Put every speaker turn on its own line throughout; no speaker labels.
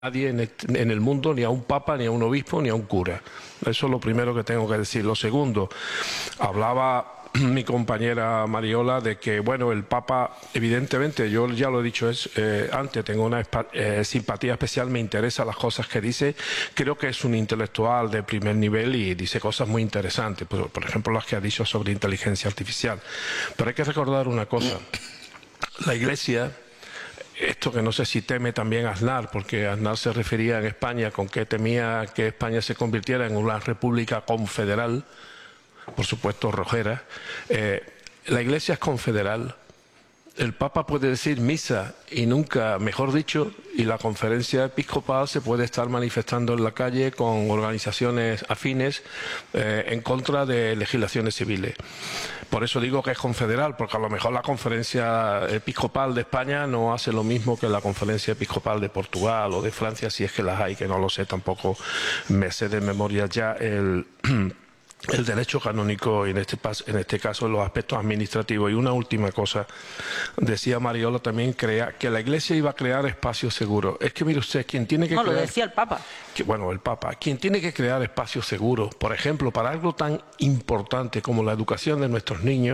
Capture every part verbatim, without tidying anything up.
nadie en el, en el mundo, ni a un papa, ni a un obispo, ni a un cura. Eso es lo primero que tengo que decir. Lo segundo, hablaba mi compañera Mariola de que, bueno, el Papa, evidentemente, yo ya lo he dicho es, eh, antes, tengo una eh, simpatía especial, me interesan las cosas que dice, creo que es un intelectual de primer nivel y dice cosas muy interesantes, por, por ejemplo, las que ha dicho sobre inteligencia artificial. Pero hay que recordar una cosa, la Iglesia... Esto que no sé si teme también Aznar, porque Aznar se refería en España con que temía que España se convirtiera en una república confederal, por supuesto rojera. Eh, la Iglesia es confederal. El Papa puede decir misa y nunca, mejor dicho, y la conferencia episcopal se puede estar manifestando en la calle con organizaciones afines eh, en contra de legislaciones civiles. Por eso digo que es confederal, porque a lo mejor la conferencia episcopal de España no hace lo mismo que la conferencia episcopal de Portugal o de Francia, si es que las hay, que no lo sé, tampoco me sé de memoria ya el... el derecho canónico y en este, en este caso los aspectos administrativos. Y una última cosa, decía Mariola también crea, que la Iglesia iba a crear espacios seguros. Es que mire usted, quien tiene que
no,
crear...
lo decía el Papa.
Que, bueno, el Papa. Quien tiene que crear espacios seguros, por ejemplo, para algo tan importante como la educación de nuestros niños,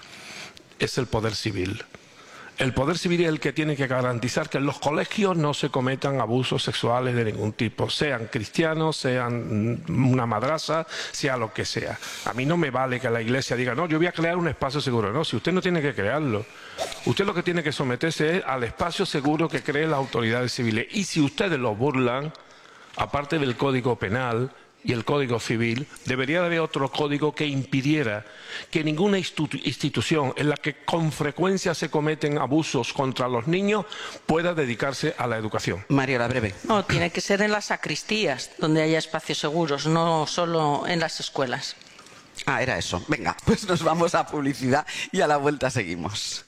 es el poder civil. El poder civil es el que tiene que garantizar que en los colegios no se cometan abusos sexuales de ningún tipo, sean cristianos, sean una madrasa, sea lo que sea. A mí no me vale que la Iglesia diga, no, yo voy a crear un espacio seguro. No, si usted no tiene que crearlo. Usted lo que tiene que someterse es al espacio seguro que creen las autoridades civiles. Y si ustedes lo burlan, aparte del Código Penal y el Código Civil, debería haber otro código que impidiera que ninguna institución en la que con frecuencia se cometen abusos contra los niños pueda dedicarse a la educación.
Mariola, breve. No, tiene que ser en las sacristías donde haya espacios seguros, no solo en las escuelas.
Ah, era eso. Venga, pues nos vamos a publicidad y a la vuelta seguimos.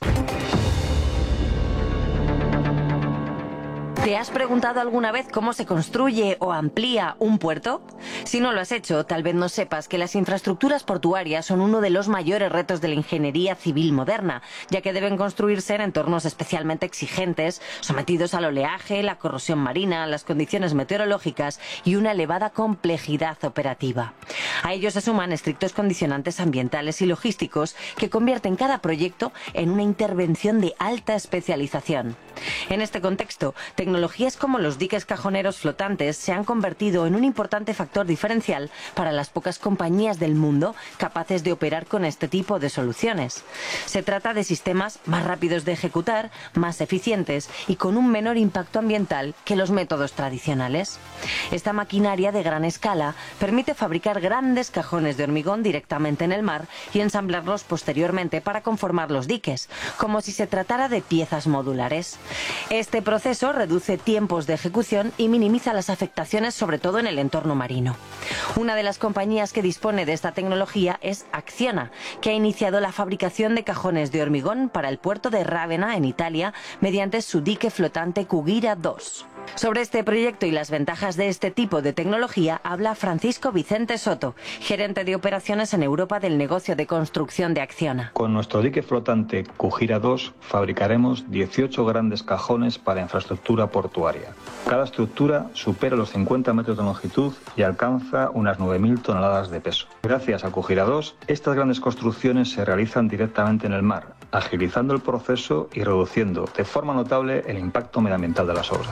¿Te has preguntado alguna vez cómo se construye o amplía un puerto? Si no lo has hecho, tal vez no sepas que las infraestructuras portuarias son uno de los mayores retos de la ingeniería civil moderna, ya que deben construirse en entornos especialmente exigentes, sometidos al oleaje, la corrosión marina, las condiciones meteorológicas y una elevada complejidad operativa. A ello se suman estrictos condicionantes ambientales y logísticos que convierten cada proyecto en una intervención de alta especialización. En este contexto, tecnologías como los diques cajoneros flotantes se han convertido en un importante factor diferencial para las pocas compañías del mundo capaces de operar con este tipo de soluciones. Se trata de sistemas más rápidos de ejecutar, más eficientes y con un menor impacto ambiental que los métodos tradicionales. Esta maquinaria de gran escala permite fabricar grandes cajones de hormigón directamente en el mar y ensamblarlos posteriormente para conformar los diques, como si se tratara de piezas modulares. Este proceso reduce tiempos de ejecución y minimiza las afectaciones, sobre todo en el entorno marino. Una de las compañías que dispone de esta tecnología es Acciona, que ha iniciado la fabricación de cajones de hormigón para el puerto de Rávena, en Italia, mediante su dique flotante Cugira dos. Sobre este proyecto y las ventajas de este tipo de tecnología habla Francisco Vicente Soto, gerente de operaciones en Europa del negocio de construcción de Acciona.
Con nuestro dique flotante Cugira dos fabricaremos dieciocho grandes cajones para infraestructura portuaria. Cada estructura supera los cincuenta metros de longitud y alcanza unas nueve mil toneladas de peso. Gracias a Cugira dos, estas grandes construcciones se realizan directamente en el mar, agilizando el proceso y reduciendo de forma notable el impacto medioambiental de las obras.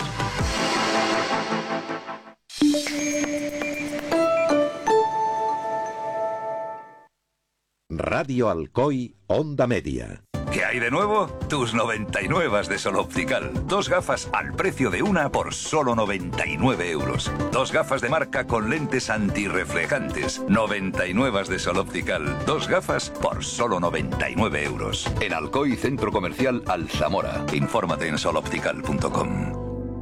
Radio Alcoy, Onda Media.
¿Qué hay de nuevo? Tus noventa y nueve de Sol Optical. Dos gafas al precio de una por solo noventa y nueve euros. Dos gafas de marca con lentes antirreflejantes. noventa y nueve de Sol Optical. Dos gafas por solo noventa y nueve euros. En Alcoy, Centro Comercial Alzamora. Infórmate en sol optical punto com.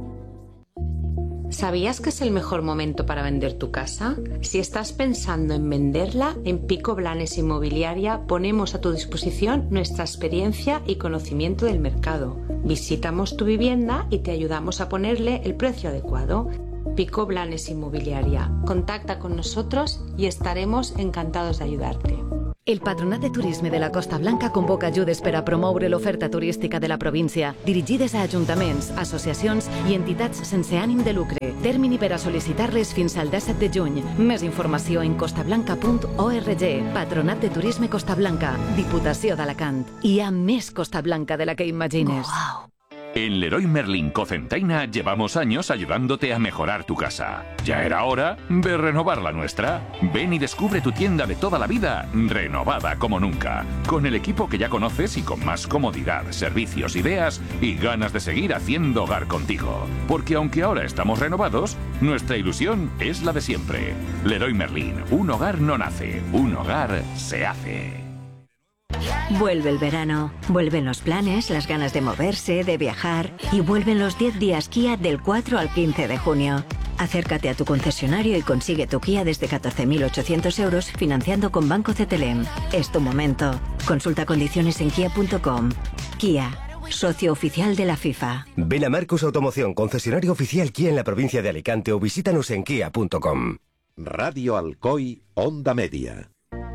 ¿Sabías que es el mejor momento para vender tu casa? Si estás pensando en venderla, en Pico Blanes Inmobiliaria ponemos a tu disposición nuestra experiencia y conocimiento del mercado. Visitamos tu vivienda y te ayudamos a ponerle el precio adecuado. Pico Blanes Inmobiliaria. Contacta con nosotros y estaremos encantados de ayudarte.
El Patronat de Turisme de la Costa Blanca convoca ajudes per a promoure l'oferta turística de la província, dirigides a ajuntaments, associacions i entitats sense ànim de lucre. Termini per a sol·licitar-les fins al disset de juny. Més informació en costablanca punt org. Patronat de Turisme Costa Blanca, Diputació d'Alacant. Hi ha més Costa Blanca de la que imagines.
Wow. En Leroy Merlin Cocentaina llevamos años ayudándote a mejorar tu casa. Ya era hora de renovar la nuestra. Ven y descubre tu tienda de toda la vida, renovada como nunca. Con el equipo que ya conoces y con más comodidad, servicios, ideas y ganas de seguir haciendo hogar contigo. Porque aunque ahora estamos renovados, nuestra ilusión es la de siempre. Leroy Merlin, un hogar no nace, un hogar se hace.
Vuelve el verano, vuelven los planes, las ganas de moverse, de viajar y vuelven los diez días Kia del cuatro al quince de junio. Acércate a tu concesionario y consigue tu Kia desde catorce mil ochocientos euros financiando con Banco C T L M. Es tu momento. Consulta condiciones en kia punto com. Kia, socio oficial de la FIFA.
Ven a Marcus Automoción, concesionario oficial Kia en la provincia de Alicante o visítanos en kia punto com.
Radio Alcoy, Onda Media.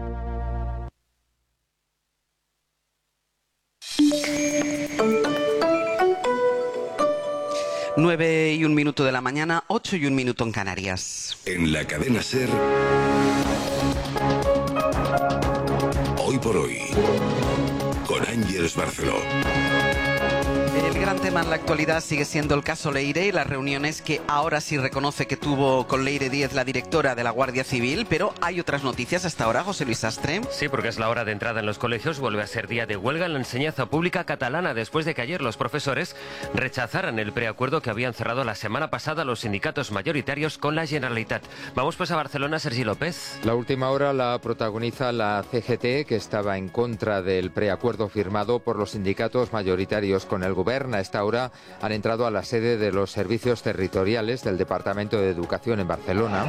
Nueve y un minuto de la mañana, ocho y un minuto en Canarias.
En la cadena SER, Hoy por Hoy, con Ángeles Barceló.
El gran tema en la actualidad sigue siendo el caso Leire y las reuniones que ahora sí reconoce que tuvo con Leire Díez, la directora de la Guardia Civil, pero hay otras noticias hasta ahora, José Luis Sastre.
Sí, porque es la hora de entrada en los colegios, vuelve a ser día de huelga en la enseñanza pública catalana después de que ayer los profesores rechazaran el preacuerdo que habían cerrado la semana pasada los sindicatos mayoritarios con la Generalitat. Vamos pues a Barcelona, Sergi López.
La última hora la protagoniza la C G T, que estaba en contra del preacuerdo firmado por los sindicatos mayoritarios con el gobierno. A esta hora han entrado a la sede de los servicios territoriales del Departamento de Educación en Barcelona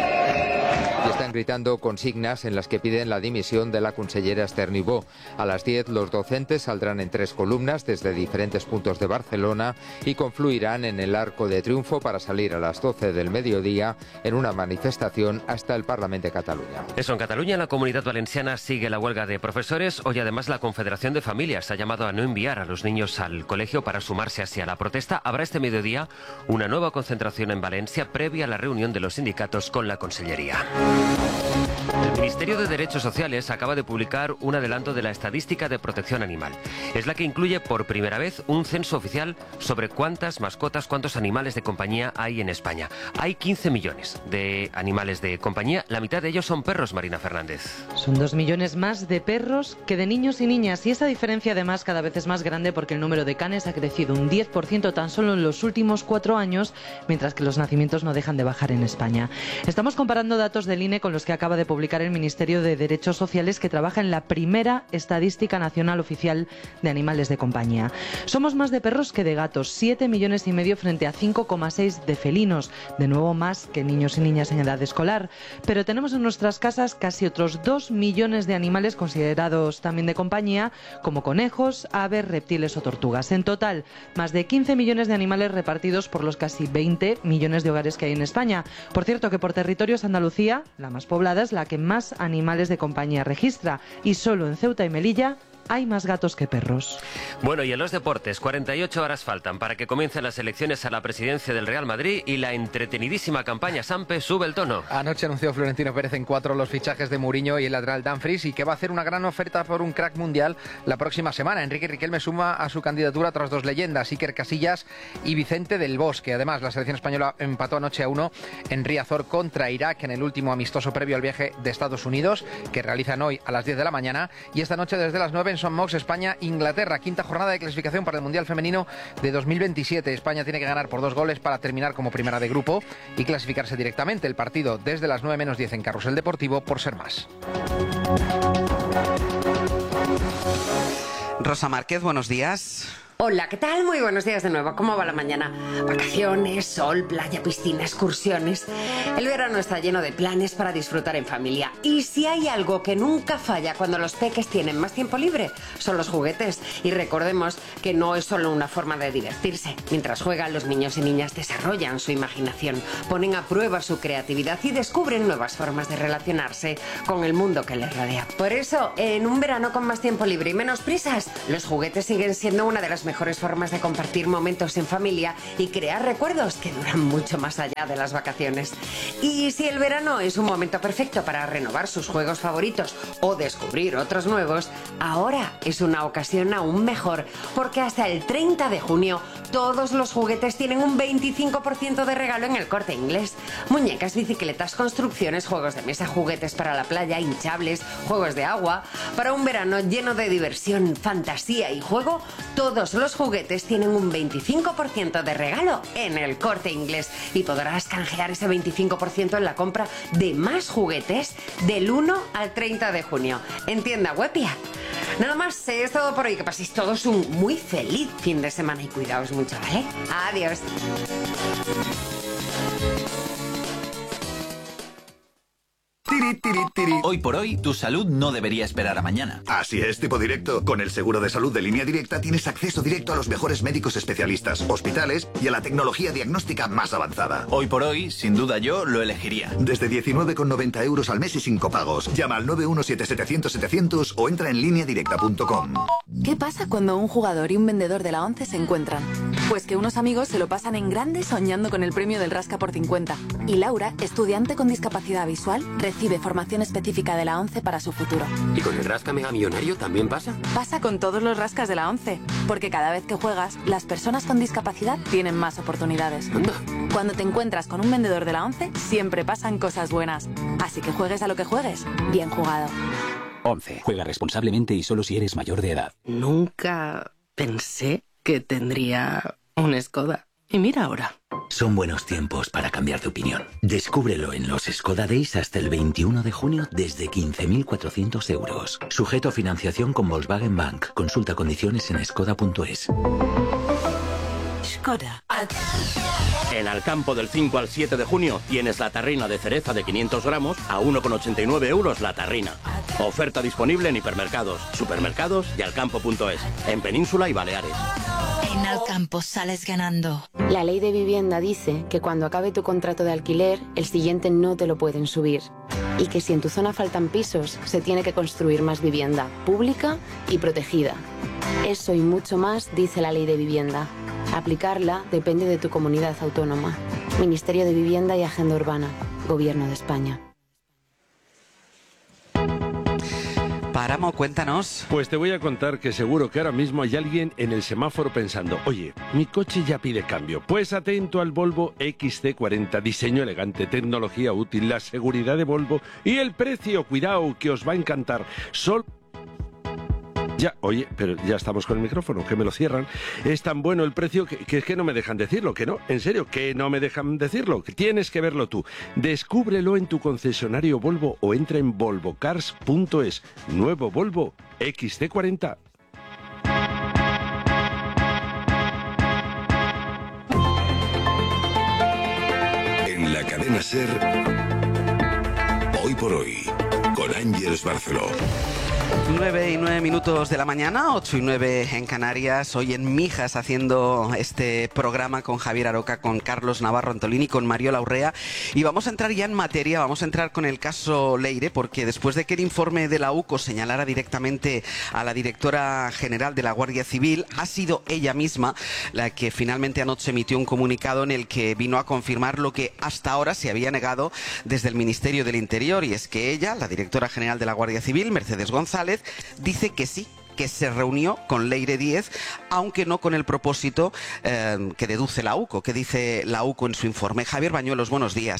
y están gritando consignas en las que piden la dimisión de la consellera Esther Niubó. A las diez los docentes saldrán en tres columnas desde diferentes puntos de Barcelona y confluirán en el Arco de Triunfo para salir a las doce del mediodía en una manifestación hasta el Parlamento de Cataluña.
Eso, en Cataluña, la Comunidad Valenciana sigue la huelga de profesores. Hoy además la Confederación de Familias ha llamado a no enviar a los niños al colegio para sumarse así a la protesta. Habrá este mediodía una nueva concentración en Valencia previa a la reunión de los sindicatos con la Consellería. El Ministerio de Derechos Sociales acaba de publicar un adelanto de la estadística de protección animal. Es la que incluye por primera vez un censo oficial sobre cuántas mascotas, cuántos animales de compañía hay en España. Hay quince millones de animales de compañía, la mitad de ellos son perros, Marina Fernández.
Son dos millones más de perros que de niños y niñas, y esa diferencia además cada vez es más grande porque el número de canes ha crecido un diez por ciento tan solo en los últimos cuatro años, mientras que los nacimientos no dejan de bajar en España. Estamos comparando datos del I N E con los que acaba de publicar el Ministerio de Derechos Sociales, que trabaja en la primera estadística nacional oficial de animales de compañía. Somos más de perros que de gatos, siete millones y medio frente a cinco coma seis de felinos, de nuevo más que niños y niñas en edad escolar. Pero tenemos en nuestras casas casi otros dos millones de animales considerados también de compañía, como conejos, aves, reptiles o tortugas. En total, más de quince millones de animales repartidos por los casi veinte millones de hogares que hay en España. Por cierto, que por territorios Andalucía, la más poblada, es la que más animales de compañía registra, y solo en Ceuta y Melilla hay más gatos que perros.
Bueno, y en los deportes, cuarenta y ocho horas faltan para que comiencen las elecciones a la presidencia del Real Madrid y la entretenidísima campaña Sampe sube el tono.
Anoche anunció Florentino Pérez en cuatro los fichajes de Mourinho y el lateral Dumfries, y que va a hacer una gran oferta por un crack mundial la próxima semana. Enrique Riquelme suma a su candidatura tras dos leyendas, Iker Casillas y Vicente del Bosque. Además, la selección española empató anoche a uno en Riazor contra Irak en el último amistoso previo al viaje de Estados Unidos, que realizan hoy a las diez de la mañana, y esta noche desde las nueve en Son Mox, España, Inglaterra, quinta jornada de clasificación para el Mundial Femenino de dos mil veintisiete. España tiene que ganar por dos goles para terminar como primera de grupo y clasificarse directamente. El partido desde las nueve menos diez en Carrusel Deportivo por Ser Más.
Rosa Márquez, buenos días.
Hola, ¿qué tal? Muy buenos días de nuevo. ¿Cómo va la mañana? Vacaciones, sol, playa, piscina, excursiones. El verano está lleno de planes para disfrutar en familia. Y si hay algo que nunca falla cuando los peques tienen más tiempo libre, son los juguetes. Y recordemos que no es solo una forma de divertirse. Mientras juegan, los niños y niñas desarrollan su imaginación, ponen a prueba su creatividad y descubren nuevas formas de relacionarse con el mundo que les rodea. Por eso, en un verano con más tiempo libre y menos prisas, los juguetes siguen siendo una de las mejores formas de compartir momentos en familia y crear recuerdos que duran mucho más allá de las vacaciones. Y si el verano es un momento perfecto para renovar sus juegos favoritos o descubrir otros nuevos, ahora es una ocasión aún mejor, porque hasta el treinta de junio todos los juguetes tienen un veinticinco por ciento de regalo en El Corte Inglés. Muñecas, bicicletas, construcciones, juegos de mesa, juguetes para la playa, hinchables, juegos de agua. Para un verano lleno de diversión, fantasía y juego, todos los juguetes tienen un veinticinco por ciento de regalo en El Corte Inglés y podrás canjear ese veinticinco por ciento en la compra de más juguetes del uno al treinta de junio en tienda web y app. Nada más, es todo por hoy. Que paséis todos un muy feliz fin de semana y cuidaos mucho, ¿vale? Adiós.
Tiri, tiri, tiri. Hoy por hoy, tu salud no debería esperar a mañana.
Así es, tipo directo. Con el seguro de salud de Línea Directa tienes acceso directo a los mejores médicos especialistas, hospitales y a la tecnología diagnóstica más avanzada.
Hoy por hoy, sin duda yo lo elegiría.
Desde diecinueve con noventa euros al mes y sin copagos. Llama al nueve uno siete setecientos setecientos o entra en línea directa punto com.
¿Qué pasa cuando un jugador y un vendedor de la ONCE se encuentran? Pues que unos amigos se lo pasan en grande soñando con el premio del Rasca por cincuenta. Y Laura, estudiante con discapacidad visual, recibe formación específica de la ONCE para su futuro.
¿Y con el Rasca Mega Millonario también pasa?
Pasa con todos los rascas de la ONCE, porque cada vez que juegas, las personas con discapacidad tienen más oportunidades.
Anda.
Cuando te encuentras con un vendedor de la ONCE, siempre pasan cosas buenas. Así que juegues a lo que juegues, bien jugado.
ONCE. Juega responsablemente y solo si eres mayor de edad.
Nunca pensé que tendría un Skoda. Y mira ahora.
Son buenos tiempos para cambiar de opinión. Descúbrelo en los Skoda Days hasta el veintiuno de junio desde quince mil cuatrocientos euros. Sujeto a financiación con Volkswagen Bank. Consulta condiciones en skoda punto es.
Skoda. En Alcampo del cinco al siete de junio tienes la tarrina de cereza de quinientos gramos a uno con ochenta y nueve euros la tarrina. Oferta disponible en hipermercados, supermercados y alcampo punto es, en Península y Baleares.
En Alcampo sales ganando.
La ley de vivienda dice que cuando acabe tu contrato de alquiler, el siguiente no te lo pueden subir. Y que si en tu zona faltan pisos, se tiene que construir más vivienda, pública y protegida. Eso y mucho más dice la ley de vivienda. Aplicarla depende de tu comunidad autónoma. Ministerio de Vivienda y Agenda Urbana. Gobierno de España.
Páramo, cuéntanos.
Pues te voy a contar que seguro que ahora mismo hay alguien en el semáforo pensando, oye, mi coche ya pide cambio. Pues atento al Volvo equis ce cuarenta, diseño elegante, tecnología útil, la seguridad de Volvo y el precio, cuidado, que os va a encantar. Sol... Ya, oye, pero ya estamos con el micrófono, que me lo cierran. Es tan bueno el precio que, que es que no me dejan decirlo, que no, en serio, que no me dejan decirlo, que tienes que verlo tú. Descúbrelo en tu concesionario Volvo o entra en volvo cars punto es. Nuevo Volvo equis ce cuarenta.
En la cadena SER, Hoy por Hoy, con Ángeles Barceló.
nueve y nueve minutos de la mañana, ocho y nueve en Canarias. Hoy en Mijas haciendo este programa con Javier Aroca, con Carlos Navarro Antolini, con Mariola Urrea. Y vamos a entrar ya en materia, vamos a entrar con el caso Leire, porque después de que el informe de la UCO señalara directamente a la directora general de la Guardia Civil, ha sido ella misma la que finalmente anoche emitió un comunicado en el que vino a confirmar lo que hasta ahora se había negado desde el Ministerio del Interior, y es que ella, la directora general de la Guardia Civil, Mercedes González, dice que sí, que se reunió con Leire Díez, aunque no con el propósito eh, que deduce la UCO, que dice la UCO en su informe. Javier Bañuelos, buenos días.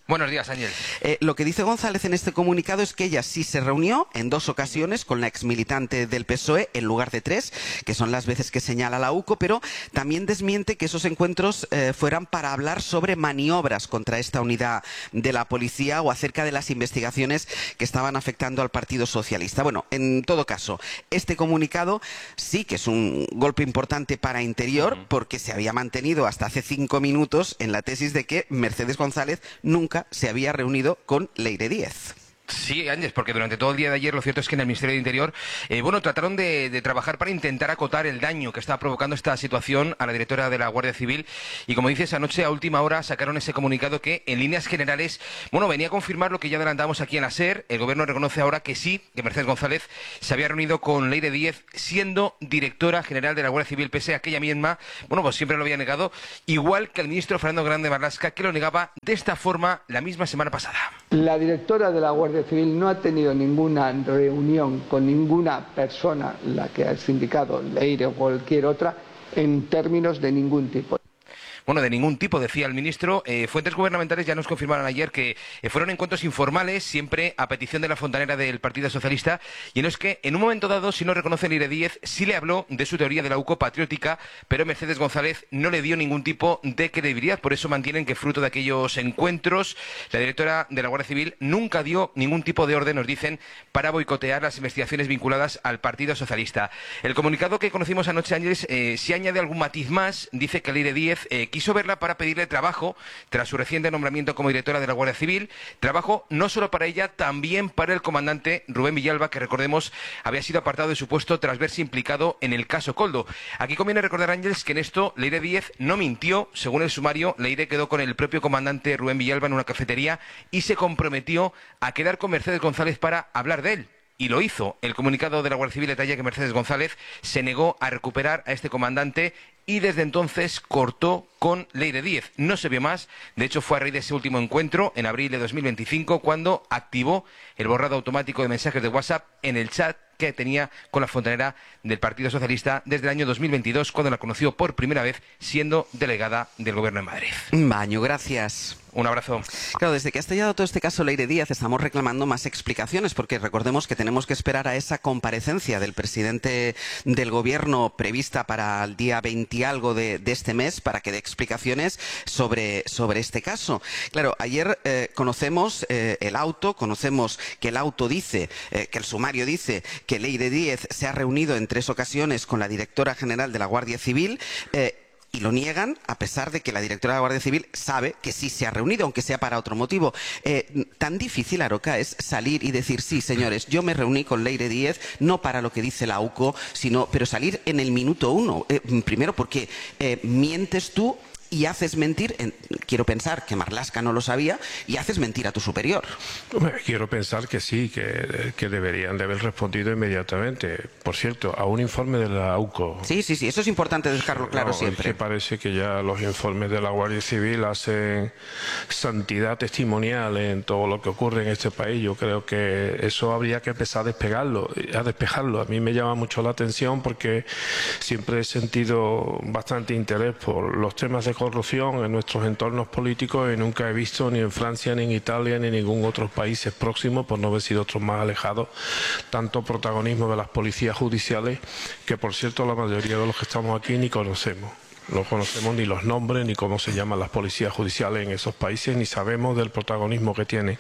Buenos días, Ángel.
Eh, lo que dice González en este comunicado es que ella sí se reunió en dos ocasiones con la exmilitante del P S O E, en lugar de tres, que son las veces que señala la U C O, pero también desmiente que esos encuentros eh, fueran para hablar sobre maniobras contra esta unidad de la policía o acerca de las investigaciones que estaban afectando al Partido Socialista. Bueno, en todo caso, este comunicado sí que es un golpe importante para Interior, porque se había mantenido hasta hace cinco minutos en la tesis de que Mercedes González nunca se había reunido con Leire Díez.
Sí, Ángel, porque durante todo el día de ayer lo cierto es que en el Ministerio de Interior, eh, bueno, trataron de, de trabajar para intentar acotar el daño que estaba provocando esta situación a la directora de la Guardia Civil y, como dices, anoche a última hora sacaron ese comunicado que en líneas generales, bueno, venía a confirmar lo que ya adelantamos aquí en la SER. El Gobierno reconoce ahora que sí, que Mercedes González se había reunido con Leire Díez siendo directora general de la Guardia Civil, pese a que ella misma, bueno, pues siempre lo había negado, igual que el ministro Fernando Grande Marlaska, que lo negaba de esta forma la misma semana pasada.
La directora de la Guardia Civil no ha tenido ninguna reunión con ninguna persona, la que ha indicado Leire o cualquier otra, en términos de ningún tipo.
Bueno, de ningún tipo, decía el ministro. Eh, fuentes gubernamentales ya nos confirmaron ayer que eh, fueron encuentros informales, siempre a petición de la fontanera del Partido Socialista, y no es que en un momento dado, si no reconoce Leire Díez, sí le habló de su teoría de la U C O patriótica, pero Mercedes González no le dio ningún tipo de credibilidad. Por eso mantienen que, fruto de aquellos encuentros, la directora de la Guardia Civil nunca dio ningún tipo de orden, nos dicen, para boicotear las investigaciones vinculadas al Partido Socialista. El comunicado que conocimos anoche, Ángeles, eh, si añade algún matiz más, dice que Leire Díez eh, quiso verla para pedirle trabajo tras su reciente nombramiento como directora de la Guardia Civil. Trabajo no solo para ella, también para el comandante Rubén Villalba, que, recordemos, había sido apartado de su puesto tras verse implicado en el caso Koldo. Aquí conviene recordar, Ángeles, que en esto Leire Díez no mintió. Según el sumario, Leire quedó con el propio comandante Rubén Villalba en una cafetería y se comprometió a quedar con Mercedes González para hablar de él. Y lo hizo. El comunicado de la Guardia Civil detalla que Mercedes González se negó a recuperar a este comandante y desde entonces cortó con Leire Díez. No se vio más. De hecho, fue a raíz de ese último encuentro, en abril de dos mil veinticinco, cuando activó el borrado automático de mensajes de WhatsApp en el chat que tenía con la fontanera del Partido Socialista desde el año dos mil veintidós, cuando la conoció por primera vez siendo delegada del Gobierno de Madrid.
Baño, gracias.
Un abrazo.
Claro, desde que ha estallado todo este caso Leire Díez estamos reclamando más explicaciones, porque recordemos que tenemos que esperar a esa comparecencia del presidente del Gobierno prevista para el día veinte algo de, de este mes para que dé explicaciones sobre, sobre este caso. Claro, ayer eh, conocemos eh, el auto, conocemos que el auto dice, eh, que el sumario dice que Leire Díez se ha reunido en tres ocasiones con la directora general de la Guardia Civil, eh, y lo niegan, a pesar de que la directora de la Guardia Civil sabe que sí se ha reunido, aunque sea para otro motivo. Eh, tan difícil, Aroca, es salir y decir, sí, señores, yo me reuní con Leire Díez, no para lo que dice la U C O, sino, pero salir en el minuto uno. Eh, primero, porque eh, mientes tú y haces mentir, en, quiero pensar que Marlaska no lo sabía, y haces mentir a tu superior.
Quiero pensar que sí, que, que deberían de haber respondido inmediatamente. Por cierto, a un informe de la U C O.
Sí, sí, sí, eso es importante dejarlo claro
no,
siempre.
Es que parece que ya los informes de la Guardia Civil hacen santidad testimonial en todo lo que ocurre en este país. Yo creo que eso habría que empezar a despegarlo, a despejarlo. A mí me llama mucho la atención porque siempre he sentido bastante interés por los temas de corrupción en nuestros entornos políticos y nunca he visto ni en Francia, ni en Italia, ni en ningún otro país próximo, por no haber sido otros más alejados, tanto protagonismo de las policías judiciales, que por cierto la mayoría de los que estamos aquí ni conocemos. No conocemos ni los nombres, ni cómo se llaman las policías judiciales en esos países, ni sabemos del protagonismo que tienen.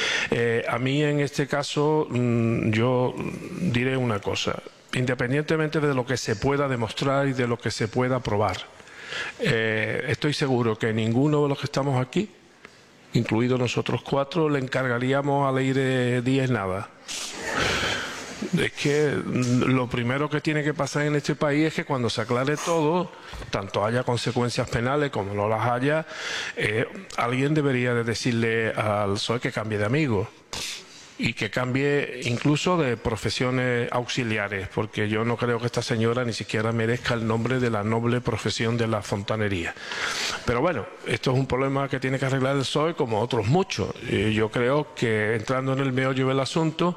Eh, a mí en este caso, mmm, yo diré una cosa, independientemente de lo que se pueda demostrar y de lo que se pueda probar, Eh, estoy seguro que ninguno de los que estamos aquí, incluidos nosotros cuatro, le encargaríamos a Leire Díez nada. Es que lo primero que tiene que pasar en este país es que cuando se aclare todo, tanto haya consecuencias penales como no las haya, eh, alguien debería de decirle al P S O E que cambie de amigo. y que cambie incluso de profesiones auxiliares, porque yo no creo que esta señora ni siquiera merezca el nombre de la noble profesión de la fontanería. Pero bueno, esto es un problema que tiene que arreglar el P S O E como otros muchos. Y yo creo que, entrando en el meollo del asunto,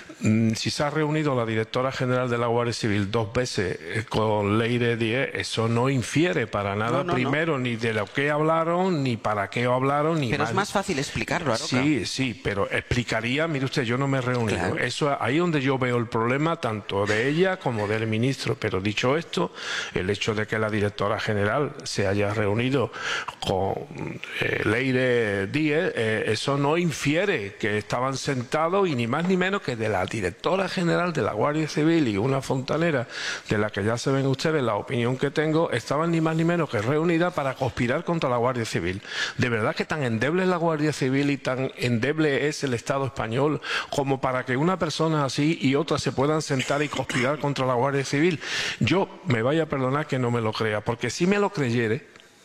si se ha reunido la directora general de la Guardia Civil dos veces con Leire Díez, eso no infiere para nada, no, no, primero, no. ni de lo que hablaron, ni para qué hablaron, ni
Pero
más.
es más fácil explicarlo, Aroca.
Sí, sí, pero explicaría, mire usted, yo no me he reunido. Claro. Eso, ahí donde yo veo el problema, tanto de ella como del ministro. Pero dicho esto, el hecho de que la directora general se haya reunido con eh, Leire Díez, eh, eso no infiere que estaban sentados, y ni más ni menos que de la directora general de la Guardia Civil y una fontanera, de la que ya se ven ustedes la opinión que tengo, estaban ni más ni menos que reunidas para conspirar contra la Guardia Civil. ¿De verdad que tan endeble es la Guardia Civil y tan endeble es el Estado español como para que una persona así y otra se puedan sentar y conspirar contra la Guardia Civil? Yo me vaya a perdonar que no me lo crea, porque si me lo creyere,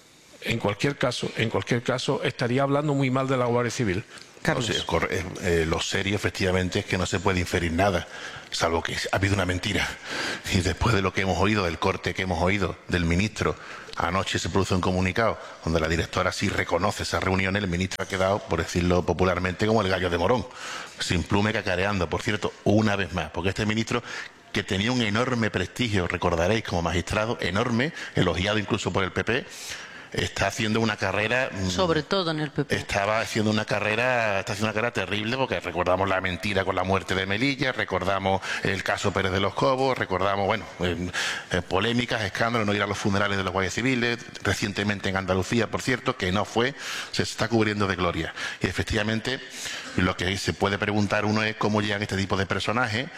en cualquier caso, en cualquier caso, estaría hablando muy mal de la Guardia Civil.
O sea, eh, lo serio efectivamente es que no se puede inferir nada, salvo que ha habido una mentira. Y después de lo que hemos oído, del corte que hemos oído del ministro, anoche se produce un comunicado donde la directora sí reconoce esas reuniones, el ministro ha quedado, por decirlo popularmente, como el gallo de Morón, sin plume, cacareando. Por cierto, una vez más, porque este ministro, que tenía un enorme prestigio, recordaréis, como magistrado, enorme, elogiado incluso por el P P, está haciendo una carrera,
sobre todo en el P P.
Estaba haciendo una carrera, está haciendo una carrera terrible, porque recordamos la mentira con la muerte de Melilla, recordamos el caso Pérez de los Cobos, recordamos, bueno, eh, eh, polémicas, escándalos, no ir a los funerales de los guardias civiles, recientemente en Andalucía, por cierto, que no fue, se está cubriendo de gloria. Y efectivamente, lo que se puede preguntar uno es cómo llegan este tipo de personajes,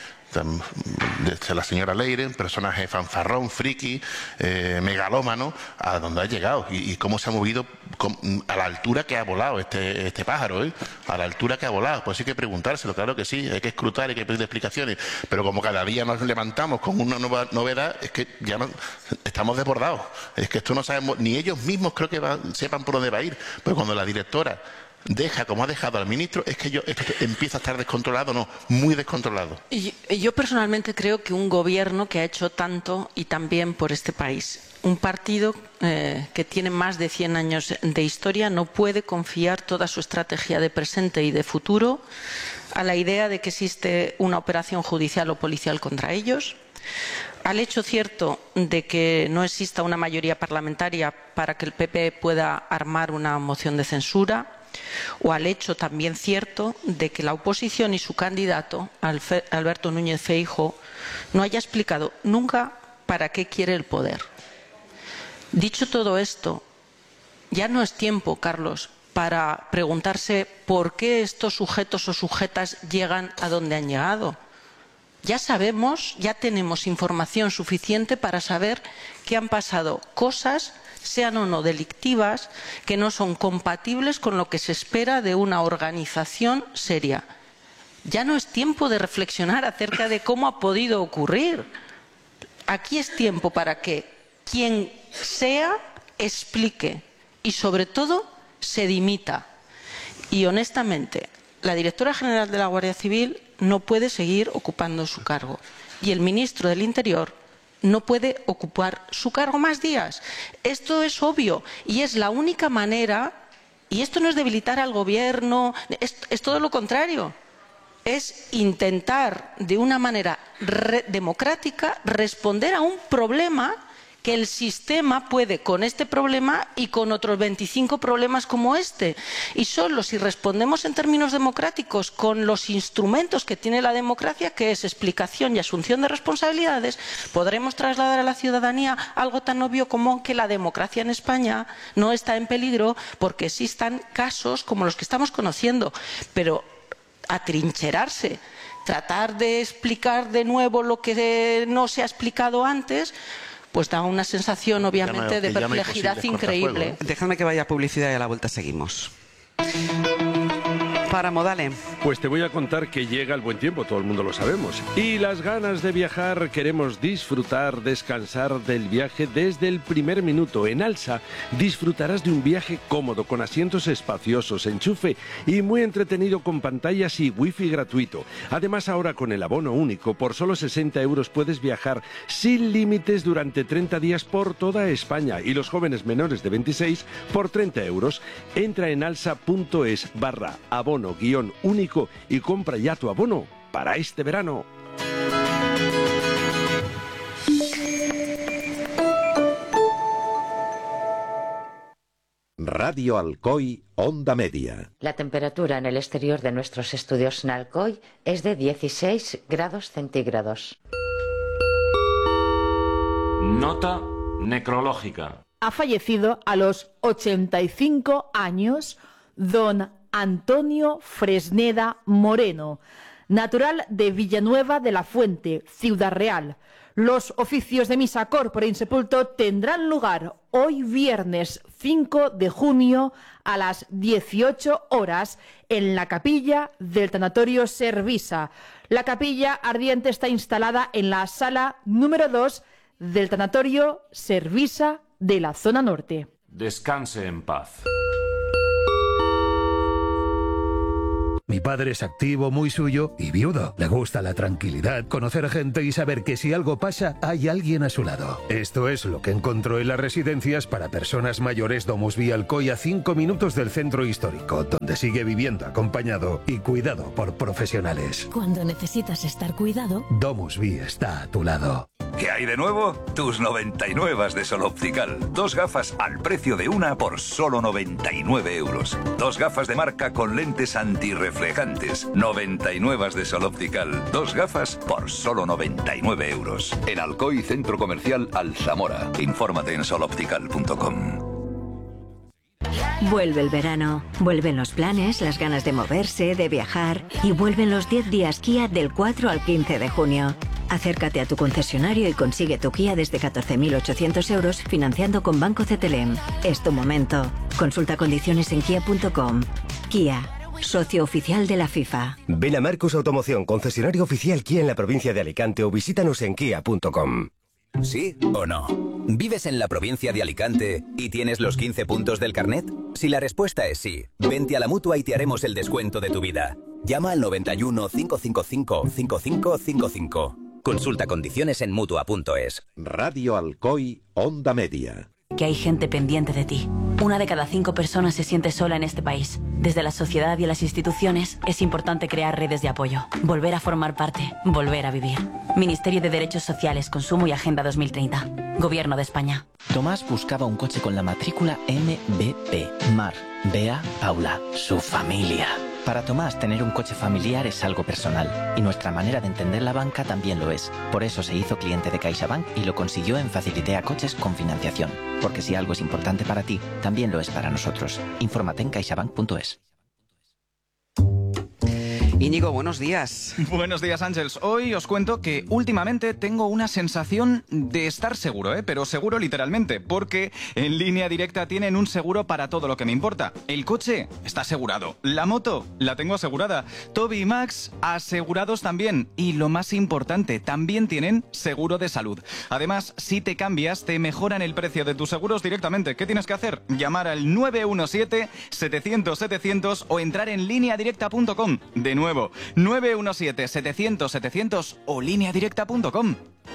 desde la señora Leire, un personaje fanfarrón, friki, eh, megalómano, a donde ha llegado y, y cómo se ha movido con, a la altura que ha volado este, este pájaro, ¿eh? a la altura que ha volado. Pues hay que preguntárselo, claro que sí, hay que escrutar, hay que pedir explicaciones, pero como cada día nos levantamos con una nueva novedad, es que ya no, estamos desbordados, es que esto no sabemos, ni ellos mismos creo que va, sepan por dónde va a ir, pues cuando la directora deja como ha dejado al ministro, es que yo, esto empieza a estar descontrolado, no, muy descontrolado.
Y yo personalmente creo que un gobierno que ha hecho tanto y tan bien por este país, un partido eh, que tiene más de cien años de historia, no puede confiar toda su estrategia de presente y de futuro a la idea de que existe una operación judicial o policial contra ellos, al hecho cierto de que no exista una mayoría parlamentaria para que el P P pueda armar una moción de censura, o al hecho también cierto de que la oposición y su candidato, Alberto Núñez Feijóo, no haya explicado nunca para qué quiere el poder. Dicho todo esto, ya no es tiempo, Carlos, para preguntarse por qué estos sujetos o sujetas llegan a donde han llegado. Ya sabemos, ya tenemos información suficiente para saber que han pasado cosas, sean o no delictivas, que no son compatibles con lo que se espera de una organización seria. Ya no es tiempo de reflexionar acerca de cómo ha podido ocurrir. Aquí es tiempo para que quien sea explique y, sobre todo, se dimita. Y, honestamente, la directora general de la Guardia Civil no puede seguir ocupando su cargo. Y el ministro del Interior no puede ocupar su cargo más días. Esto es obvio y es la única manera, y esto no es debilitar al gobierno, es, es todo lo contrario, es intentar de una manera re democrática responder a un problema que el sistema puede con este problema y con otros veinticinco problemas como este. Y solo si respondemos en términos democráticos con los instrumentos que tiene la democracia, que es explicación y asunción de responsabilidades, podremos trasladar a la ciudadanía algo tan obvio como que la democracia en España no está en peligro porque existan casos como los que estamos conociendo. Pero atrincherarse, tratar de explicar de nuevo lo que no se ha explicado antes, pues da una sensación obviamente de perplejidad increíble.
Déjame que vaya a publicidad y a la vuelta seguimos. Páramo, dale.
Pues te voy a contar que llega el buen tiempo, todo el mundo lo sabemos. Y las ganas de viajar, queremos disfrutar, descansar del viaje desde el primer minuto. En Alsa disfrutarás de un viaje cómodo, con asientos espaciosos, enchufe y muy entretenido con pantallas y wifi gratuito. Además, ahora con el abono único, por solo sesenta euros puedes viajar sin límites durante treinta días por toda España. Y los jóvenes menores de veintiséis por treinta euros. Entra en alsa.es barra abono guión único y compra ya tu abono para este verano.
Radio Alcoy, Onda Media.
La temperatura en el exterior de nuestros estudios en Alcoy es de dieciséis grados centígrados.
Nota necrológica.
Ha fallecido a los ochenta y cinco años don Antonio Fresneda Moreno, natural de Villanueva de la Fuente, Ciudad Real. Los oficios de misa corpore insepulto tendrán lugar hoy viernes cinco de junio a las dieciocho horas en la capilla del tanatorio Servisa. La capilla ardiente está instalada en la sala número dos del tanatorio Servisa de la zona norte.
Descanse en paz.
Mi padre es activo, muy suyo y viudo. Le gusta la tranquilidad, conocer gente y saber que si algo pasa, hay alguien a su lado. Esto es lo que encontró en las residencias para personas mayores Domusvi Alcoy, a cinco minutos del centro histórico, donde sigue viviendo acompañado y cuidado por profesionales.
Cuando necesitas estar cuidado,
Domusvi está a tu lado.
¿Qué hay de nuevo? Tus noventa y nueve de Sol Optical. Dos gafas al precio de una por solo noventa y nueve euros. Dos gafas de marca con lentes antirreflejantes. noventa y nueve de Sol Optical. Dos gafas por solo noventa y nueve euros. En Alcoy, Centro Comercial Alzamora. Infórmate en sol optical punto com.
Vuelve el verano, vuelven los planes, las ganas de moverse, de viajar y vuelven los diez días Kia del cuatro al quince de junio. Acércate a tu concesionario y consigue tu Kia desde catorce mil ochocientos euros financiando con Banco C T L E M. Es tu momento. Consulta condiciones en kia punto com. Kia, socio oficial de la FIFA.
Ven a Marcos Automoción, concesionario oficial Kia en la provincia de Alicante, o visítanos en kia punto com.
¿Sí o no? ¿Vives en la provincia de Alicante y tienes los quince puntos del carnet? Si la respuesta es sí, vente a la Mutua y te haremos el descuento de tu vida. Llama al noventa y uno, cinco cinco cinco, cinco cinco cinco cinco. Consulta condiciones en mutua punto es.
Radio Alcoy, Onda Media.
Que hay gente pendiente de ti. Una de cada cinco personas se siente sola en este país. Desde la sociedad y las instituciones es importante crear redes de apoyo, volver a formar parte, volver a vivir. Ministerio de Derechos Sociales, Consumo y Agenda dos mil treinta. Gobierno de España.
Tomás buscaba un coche con la matrícula M B P. Mar, Bea, Paula, su familia. Para Tomás, tener un coche familiar es algo personal, y nuestra manera de entender la banca también lo es. Por eso se hizo cliente de CaixaBank y lo consiguió en Facilitea Coches con financiación. Porque si algo es importante para ti, también lo es para nosotros. Infórmate en caixabank punto es.
Íñigo, buenos días.
Buenos días, Ángels. Hoy os cuento que últimamente tengo una sensación de estar seguro, ¿eh? Pero seguro literalmente, porque en Línea Directa tienen un seguro para todo lo que me importa. El coche está asegurado, la moto la tengo asegurada, Toby y Max asegurados también, y lo más importante, también tienen seguro de salud. Además, si te cambias, te mejoran el precio de tus seguros directamente. ¿Qué tienes que hacer? Llamar al nueve uno siete, setecientos, setecientos o entrar en línea directa punto com. De nuevo, nueve uno siete, setecientos, setecientos o línea directa punto com.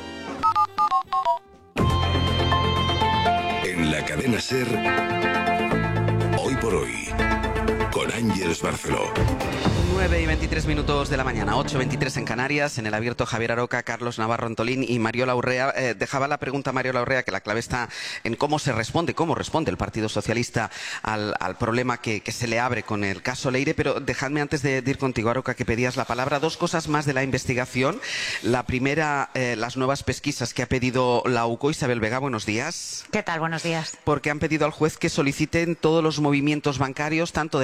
En la cadena SER, hoy por hoy, con Ángeles Barceló.
nueve y veintitrés minutos de la mañana, ocho y veintitrés en Canarias. En el abierto, Javier Aroca, Carlos Navarro Antolín y Mariola Urrea. Eh, dejaba la pregunta a Mariola Urrea, que la clave está en cómo se responde, cómo responde el Partido Socialista al, al problema que, que se le abre con el caso Leire. Pero dejadme, antes de, de ir contigo, Aroca, que pedías la palabra, dos cosas más de la investigación. La primera, eh, las nuevas pesquisas que ha pedido la U C O. Isabel Vega, buenos días.
¿Qué tal? Buenos días.
Porque han pedido al juez que soliciten todos los movimientos bancarios, tanto del Partido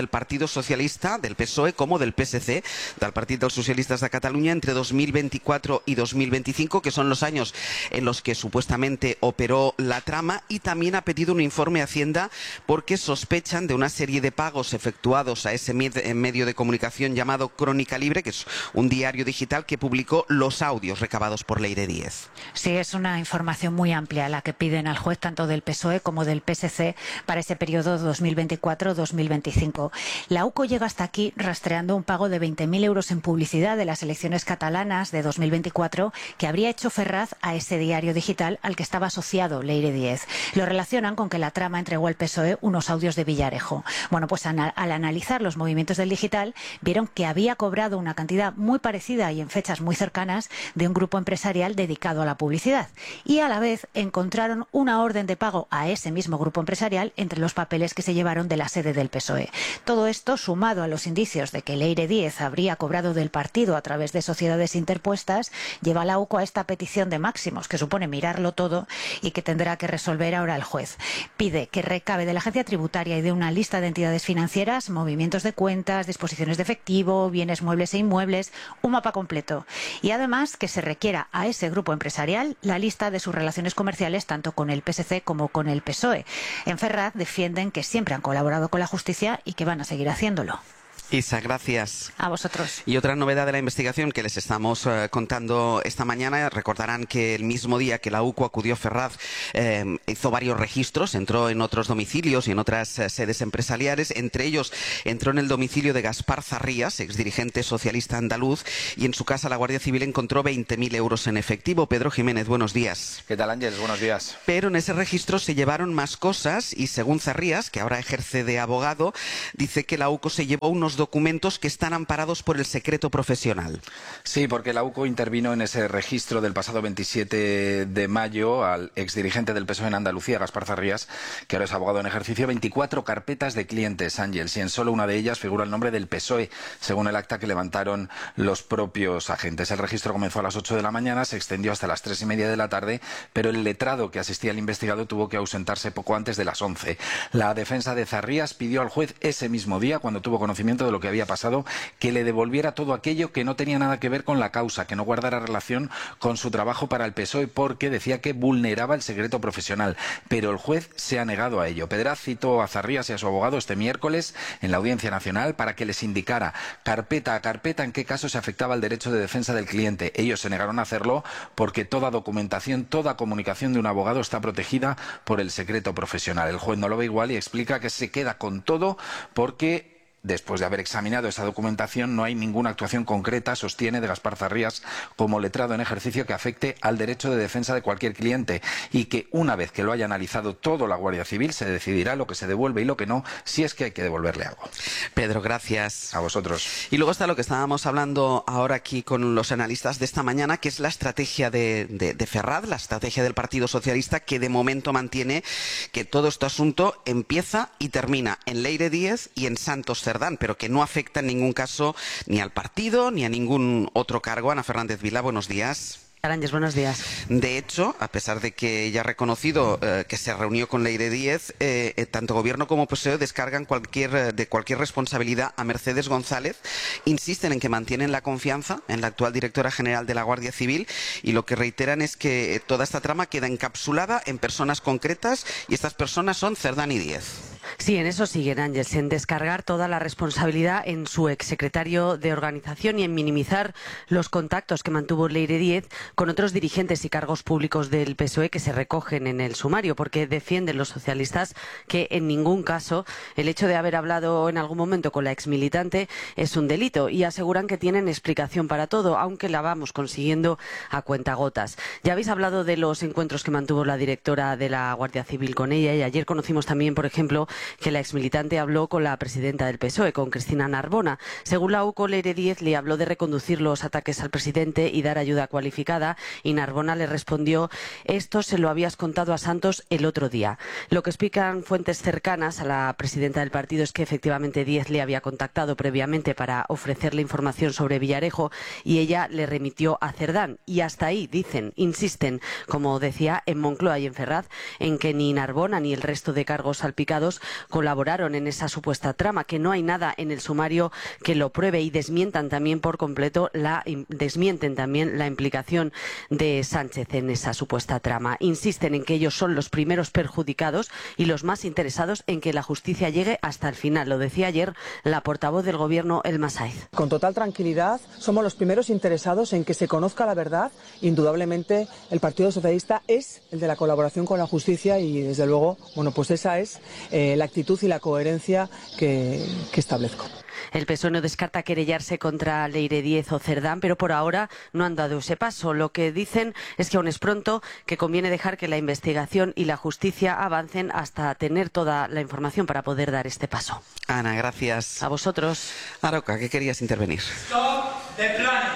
Socialista, del P S O E, como del P S C, del Partit dels Socialistes de Cataluña, entre dos mil veinticuatro y dos mil veinticinco, que son los años en los que supuestamente operó la trama, y también ha pedido un informe a Hacienda porque sospechan de una serie de pagos efectuados a ese medio de comunicación llamado Crónica Libre, que es un diario digital que publicó los audios recabados por Leire Díez.
Sí, es una información muy amplia la que piden al juez tanto del P S O E como del P S C para ese periodo dos mil veinticuatro dos mil veinticinco. La U C O llega hasta aquí rastreando un pago de veinte mil euros en publicidad de las elecciones catalanas de dos mil veinticuatro que habría hecho Ferraz a ese diario digital al que estaba asociado Leire Díez. Lo relacionan con que la trama entregó al P S O E unos audios de Villarejo. Bueno, pues al analizar los movimientos del digital, vieron que había cobrado una cantidad muy parecida y en fechas muy cercanas de un grupo empresarial dedicado a la publicidad. Y a la vez encontraron una orden de pago a ese mismo grupo empresarial entre los papeles que se llevaron de la sede del P S O E. Todo esto, sumado a los indicios de que Leire Díez habría cobrado del partido a través de sociedades interpuestas, lleva a la U C O a esta petición de máximos, que supone mirarlo todo y que tendrá que resolver ahora el juez. Pide que recabe de la agencia tributaria y de una lista de entidades financieras movimientos de cuentas, disposiciones de efectivo, bienes muebles e inmuebles, un mapa completo. Y además que se requiera a ese grupo empresarial la lista de sus relaciones comerciales tanto con el P S C como con el P S O E. En Ferraz defienden que siempre han colaborado con la justicia y que van a seguir haciéndolo.
Isa, gracias.
A vosotros.
Y otra novedad de la investigación que les estamos eh, contando esta mañana, recordarán que el mismo día que la U C O acudió Ferraz, eh, hizo varios registros, entró en otros domicilios y en otras eh, sedes empresariales, entre ellos entró en el domicilio de Gaspar Zarrías, exdirigente socialista andaluz, y en su casa la Guardia Civil encontró veinte mil euros en efectivo. Pedro Jiménez, buenos días.
¿Qué tal, Ángeles? Buenos días.
Pero en ese registro se llevaron más cosas y según Zarrías, que ahora ejerce de abogado, dice que la U C O se llevó unos documentos que están amparados por el secreto profesional.
Sí, porque la U C O intervino en ese registro del pasado veintisiete de mayo al exdirigente del P S O E en Andalucía, Gaspar Zarrías, que ahora es abogado en ejercicio, veinticuatro carpetas de clientes, Ángels, y en solo una de ellas figura el nombre del P S O E, según el acta que levantaron los propios agentes. El registro comenzó a las ocho de la mañana, se extendió hasta las tres y media de la tarde, pero el letrado que asistía al investigado tuvo que ausentarse poco antes de las once. La defensa de Zarrías pidió al juez ese mismo día, cuando tuvo conocimiento de lo que había pasado, que le devolviera todo aquello que no tenía nada que ver con la causa, que no guardara relación con su trabajo para el P S O E, porque decía que vulneraba el secreto profesional. Pero el juez se ha negado a ello. Pedraz citó a Zarrías y a su abogado este miércoles en la Audiencia Nacional para que les indicara carpeta a carpeta en qué caso se afectaba el derecho de defensa del cliente. Ellos se negaron a hacerlo porque toda documentación, toda comunicación de un abogado está protegida por el secreto profesional. El juez no lo ve igual y explica que se queda con todo porque después de haber examinado esa documentación, no hay ninguna actuación concreta, sostiene, de Gaspar Zarrías como letrado en ejercicio que afecte al derecho de defensa de cualquier cliente, y que una vez que lo haya analizado todo la Guardia Civil se decidirá lo que se devuelve y lo que no, si es que hay que devolverle algo.
Pedro, gracias.
A vosotros.
Y luego está lo que estábamos hablando ahora aquí con los analistas de esta mañana, que es la estrategia de, de, de Ferraz, la estrategia del Partido Socialista, que de momento mantiene que todo este asunto empieza y termina en Leire Díez y en Santos Cerdán, pero que no afecta en ningún caso ni al partido ni a ningún otro cargo. Ana Fernández Vila, buenos días.
Aranjes, buenos días.
De hecho, a pesar de que ella ha reconocido eh, que se reunió con Leire Díez, eh, eh, tanto Gobierno como P S O E descargan cualquier, eh, de cualquier responsabilidad a Mercedes González, insisten en que mantienen la confianza en la actual directora general de la Guardia Civil y lo que reiteran es que eh, toda esta trama queda encapsulada en personas concretas y estas personas son Cerdán y Díez.
Sí, en eso siguen, Ángels, en descargar toda la responsabilidad en su exsecretario de organización y en minimizar los contactos que mantuvo Leire Díez con otros dirigentes y cargos públicos del P S O E que se recogen en el sumario, porque defienden los socialistas que en ningún caso el hecho de haber hablado en algún momento con la exmilitante es un delito y aseguran que tienen explicación para todo, aunque la vamos consiguiendo a cuentagotas. Ya habéis hablado de los encuentros que mantuvo la directora de la Guardia Civil con ella y ayer conocimos también, por ejemplo, que la exmilitante habló con la presidenta del P S O E, con Cristina Narbona. Según la U C O, Leire Díez le habló de reconducir los ataques al presidente y dar ayuda cualificada y Narbona le respondió: esto se lo habías contado a Santos el otro día. Lo que explican fuentes cercanas a la presidenta del partido es que efectivamente Díez le había contactado previamente para ofrecerle información sobre Villarejo y ella le remitió a Cerdán. Y hasta ahí, dicen, insisten, como decía, en Moncloa y en Ferraz, en que ni Narbona ni el resto de cargos salpicados ellos colaboraron en esa supuesta trama, que no hay nada en el sumario que lo pruebe, y desmientan también por completo la, desmienten también la implicación de Sánchez en esa supuesta trama. Insisten en que ellos son los primeros perjudicados y los más interesados en que la justicia llegue hasta el final. Lo decía ayer la portavoz del Gobierno, Elma Saiz.
Con total tranquilidad, somos los primeros interesados en que se conozca la verdad. Indudablemente, el Partido Socialista es el de la colaboración con la justicia y, desde luego, bueno, pues esa es eh, la actitud y la coherencia que, que establezco.
El P S O E no descarta querellarse contra Leire Díez o Cerdán, pero por ahora no han dado ese paso. Lo que dicen es que aún es pronto, que conviene dejar que la investigación y la justicia avancen hasta tener toda la información para poder dar este paso.
Ana, gracias.
A vosotros.
Aroca, ¿qué querías intervenir?
Stop the planet.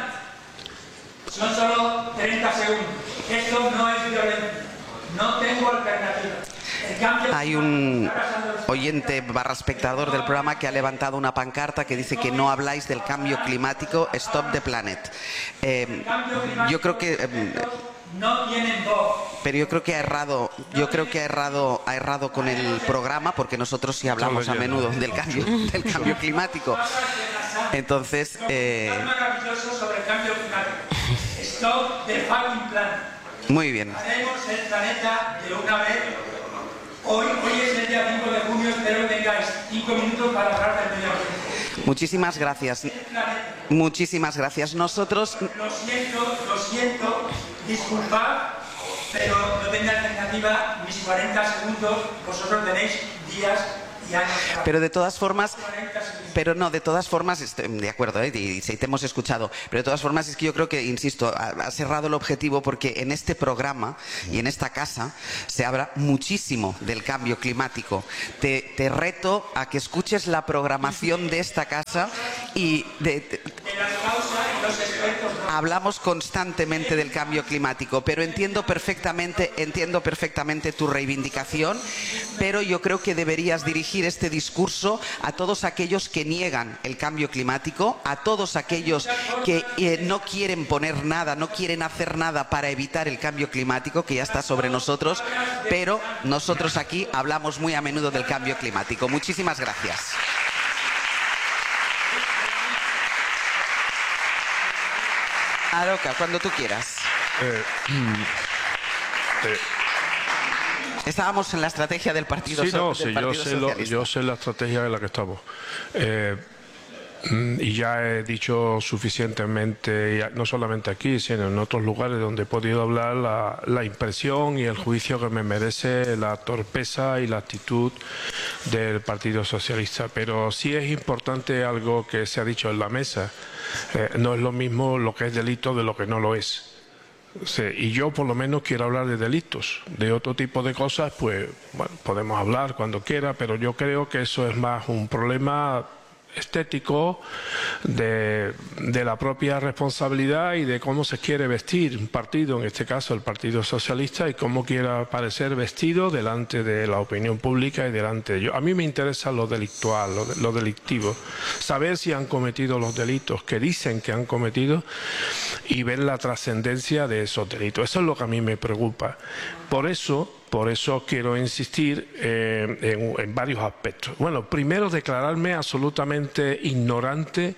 Son solo treinta segundos. Esto no es violento. No tengo alternativa.
Hay un oyente barra espectador del programa que ha levantado una pancarta que dice que no habláis del cambio climático, Stop the Planet. Eh, yo creo que... Eh,
no tienen voz.
Pero yo creo que ha errado, yo creo que ha errado, ha errado con el programa, porque nosotros sí hablamos a menudo del cambio, del cambio climático. Entonces, eh...
maravilloso sobre el cambio climático. Stop the fucking planet.
Muy bien.
Haremos el planeta de una vez. Hoy, hoy es el día cinco de junio, espero que tengáis cinco minutos para hablar del medio ambiente.
Muchísimas gracias. Muchísimas gracias. Nosotros...
Lo siento, lo siento, disculpad, pero no tengo alternativa. Mis cuarenta segundos, vosotros tenéis días y años.
Pero de todas formas... Pero no, de todas formas, estoy de acuerdo, ¿eh? y, y te hemos escuchado, pero de todas formas es que yo creo que, insisto, has errado el objetivo, porque en este programa y en esta casa se habla muchísimo del cambio climático. Te, te reto a que escuches la programación de esta casa y de, de, hablamos constantemente del cambio climático, pero entiendo perfectamente, entiendo perfectamente tu reivindicación, pero yo creo que deberías dirigir este discurso a todos aquellos que niegan el cambio climático, a todos aquellos que eh, no quieren poner nada, no quieren hacer nada para evitar el cambio climático, que ya está sobre nosotros, pero nosotros aquí hablamos muy a menudo del cambio climático. Muchísimas gracias. Aroca, cuando tú quieras.
Eh, eh.
Estábamos en la estrategia del Partido,
sí, no,
so del
sí,
partido
yo sé lo, yo sé la estrategia en la que estamos. Eh, y ya he dicho suficientemente, no solamente aquí, sino en otros lugares donde he podido hablar, la, la impresión y el juicio que me merece la torpeza y la actitud del Partido Socialista. Pero sí es importante algo que se ha dicho en la mesa. Eh, no es lo mismo lo que es delito de lo que no lo es. Sí, y yo por lo menos quiero hablar de delitos. De otro tipo de cosas, pues bueno, podemos hablar cuando quiera, pero yo creo que eso es más un problema estético de, de la propia responsabilidad y de cómo se quiere vestir un partido, en este caso el Partido Socialista, y cómo quiera parecer vestido delante de la opinión pública y delante de ellos. A mí me interesa lo delictual, lo, lo delictivo, saber si han cometido los delitos que dicen que han cometido y ver la trascendencia de esos delitos. Eso es lo que a mí me preocupa. Por eso Por eso quiero insistir eh, en, en varios aspectos. Bueno, primero, declararme absolutamente ignorante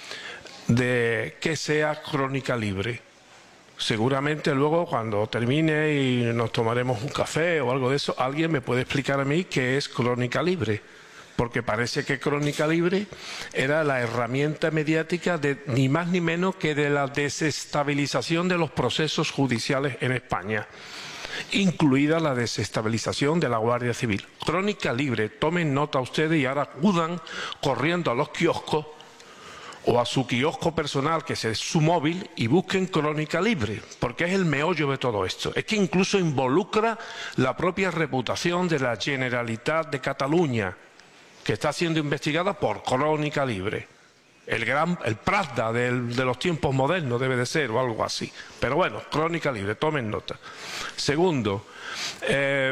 de que sea crónica libre. Seguramente luego, cuando termine y nos tomaremos un café o algo de eso, alguien me puede explicar a mí qué es crónica libre. Porque parece que Crónica Libre era la herramienta mediática de ni más ni menos que de la desestabilización de los procesos judiciales en España, incluida la desestabilización de la Guardia Civil. Crónica Libre, tomen nota ustedes y ahora acudan corriendo a los kioscos o a su kiosco personal, que es su móvil, y busquen Crónica Libre, porque es el meollo de todo esto. Es que incluso involucra la propia reputación de la Generalitat de Cataluña, que está siendo investigada por Crónica Libre. El gran, el Pravda del, de los tiempos modernos debe de ser, o algo así. Pero bueno, Crónica Libre, tomen nota. Segundo, eh,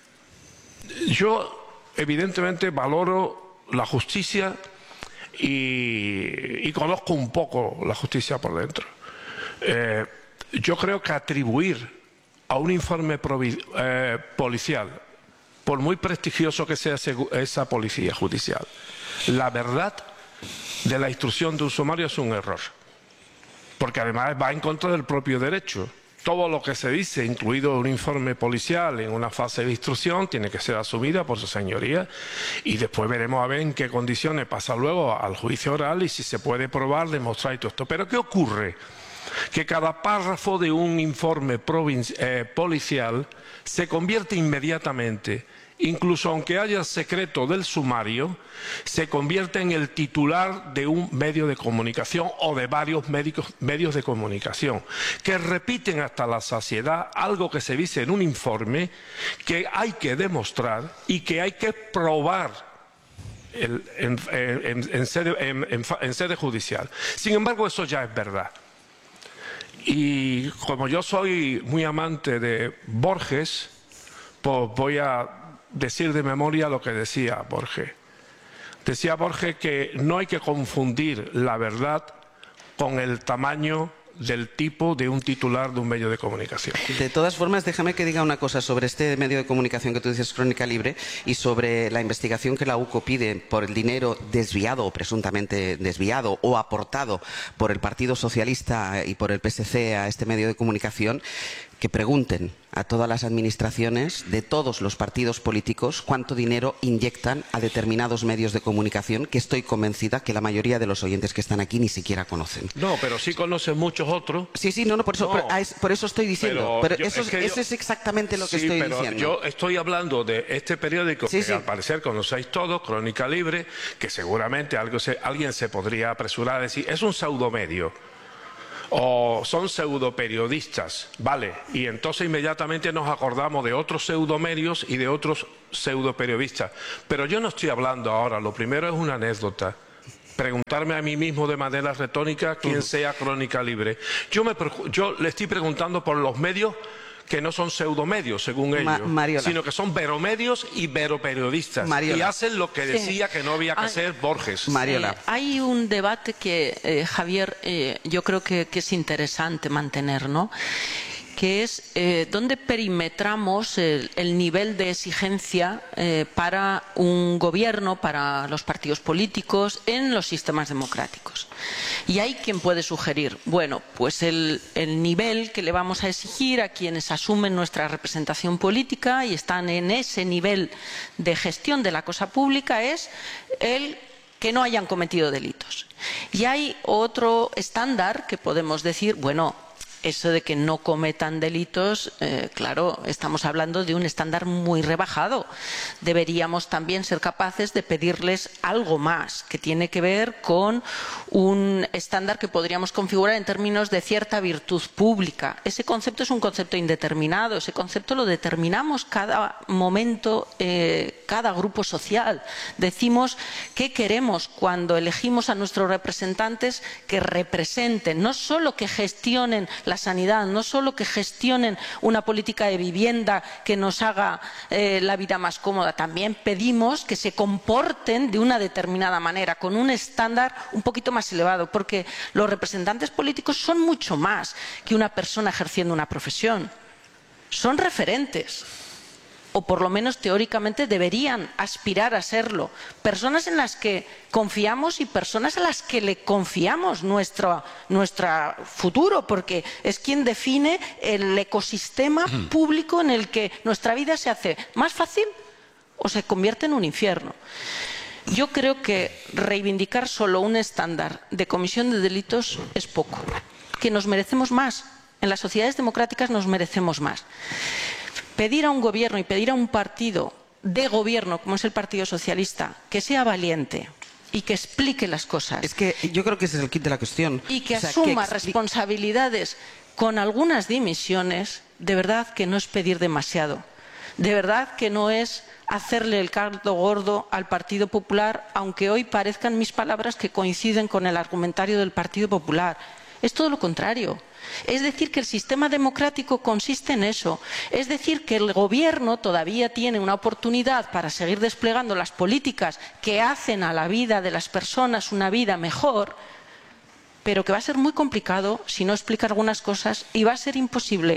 yo evidentemente valoro la justicia y, y conozco un poco la justicia por dentro. Eh, yo creo que atribuir a un informe provi, eh, policial por muy prestigioso que sea esa policía judicial. La verdad de la instrucción de un sumario es un error, porque además va en contra del propio derecho. Todo lo que se dice, incluido un informe policial en una fase de instrucción, tiene que ser asumida por su señoría y después veremos a ver en qué condiciones pasa luego al juicio oral y si se puede probar, demostrar y todo esto. Pero ¿qué ocurre? Que cada párrafo de un informe eh, policial se convierte inmediatamente, incluso aunque haya secreto del sumario, se convierte en el titular de un medio de comunicación o de varios médicos, medios de comunicación, que repiten hasta la saciedad algo que se dice en un informe que hay que demostrar y que hay que probar el, en, en, en, sede, en, en, en sede judicial. Sin embargo, eso ya es verdad. Y como yo soy muy amante de Borges, pues voy a decir de memoria lo que decía Borges. Decía Borges que no hay que confundir la verdad con el tamaño del tipo de un titular de un medio de comunicación.
De todas formas, déjame que diga una cosa sobre este medio de comunicación que tú dices, Crónica Libre, y sobre la investigación que la U C O pide por el dinero desviado o presuntamente desviado o aportado por el Partido Socialista y por el P S C a este medio de comunicación. Que pregunten a todas las administraciones de todos los partidos políticos cuánto dinero inyectan a determinados medios de comunicación, que estoy convencida que la mayoría de los oyentes que están aquí ni siquiera conocen.
No, pero sí conocen muchos otros.
Sí, sí, no, no, por eso, no, por, por eso estoy diciendo. Pero, pero yo, eso, es, que eso yo, es exactamente lo que
sí,
estoy
pero
diciendo.
Yo estoy hablando de este periódico
sí,
que
sí.
al parecer conocéis todos, Crónica Libre, que seguramente algo se, alguien se podría apresurar a decir, es un pseudomedio. O son pseudoperiodistas, vale, y entonces inmediatamente nos acordamos de otros pseudomedios y de otros pseudoperiodistas. Pero yo no estoy hablando ahora, lo primero es una anécdota. Preguntarme a mí mismo de manera retórica quién uh-huh. sea Crónica Libre. Yo, me, yo le estoy preguntando por los medios que no son pseudomedios, según ellos, Ma sino que son veromedios y veroperiodistas. Mariola. Y hacen lo que decía sí. que no había que hacer Borges.
Mariola. Eh, hay un debate que, eh, Javier, eh, yo creo que, que es interesante mantener, ¿no? Que es eh, dónde perimetramos el, el nivel de exigencia eh, para un gobierno, para los partidos políticos, en los sistemas democráticos. Y hay quien puede sugerir, bueno, pues el, el nivel que le vamos a exigir a quienes asumen nuestra representación política y están en ese nivel de gestión de la cosa pública es el que no hayan cometido delitos. Y hay otro estándar que podemos decir, bueno, eso de que no cometan delitos, eh, claro, estamos hablando de un estándar muy rebajado. Deberíamos también ser capaces de pedirles algo más, que tiene que ver con un estándar que podríamos configurar en términos de cierta virtud pública. Ese concepto es un concepto indeterminado, ese concepto lo determinamos cada momento, eh, cada grupo social. Decimos qué queremos cuando elegimos a nuestros representantes que representen, no solo que gestionen la sanidad, no solo que gestionen una política de vivienda que nos haga eh, la vida más cómoda, también pedimos que se comporten de una determinada manera, con un estándar un poquito más elevado, porque los representantes políticos son mucho más que una persona ejerciendo una profesión, son referentes. O por lo menos teóricamente deberían aspirar a serlo. Personas en las que confiamos y personas a las que le confiamos nuestro, nuestro futuro, porque es quien define el ecosistema público en el que nuestra vida se hace más fácil o se convierte en un infierno. Yo creo que reivindicar solo un estándar de comisión de delitos es poco, que nos merecemos más. En las sociedades democráticas nos merecemos más. Pedir a un gobierno y pedir a un partido de gobierno, como es el Partido Socialista, que sea valiente y que explique las cosas.
Es que yo creo que ese es el kit de la cuestión.
Y que
o sea,
asuma
que
responsabilidades con algunas dimisiones, de verdad que no es pedir demasiado. De verdad que no es hacerle el caldo gordo al Partido Popular, aunque hoy parezcan mis palabras que coinciden con el argumentario del Partido Popular. Es todo lo contrario. Es decir, que el sistema democrático consiste en eso. Es decir, que el gobierno todavía tiene una oportunidad para seguir desplegando las políticas que hacen a la vida de las personas una vida mejor, pero que va a ser muy complicado si no explica algunas cosas y va a ser imposible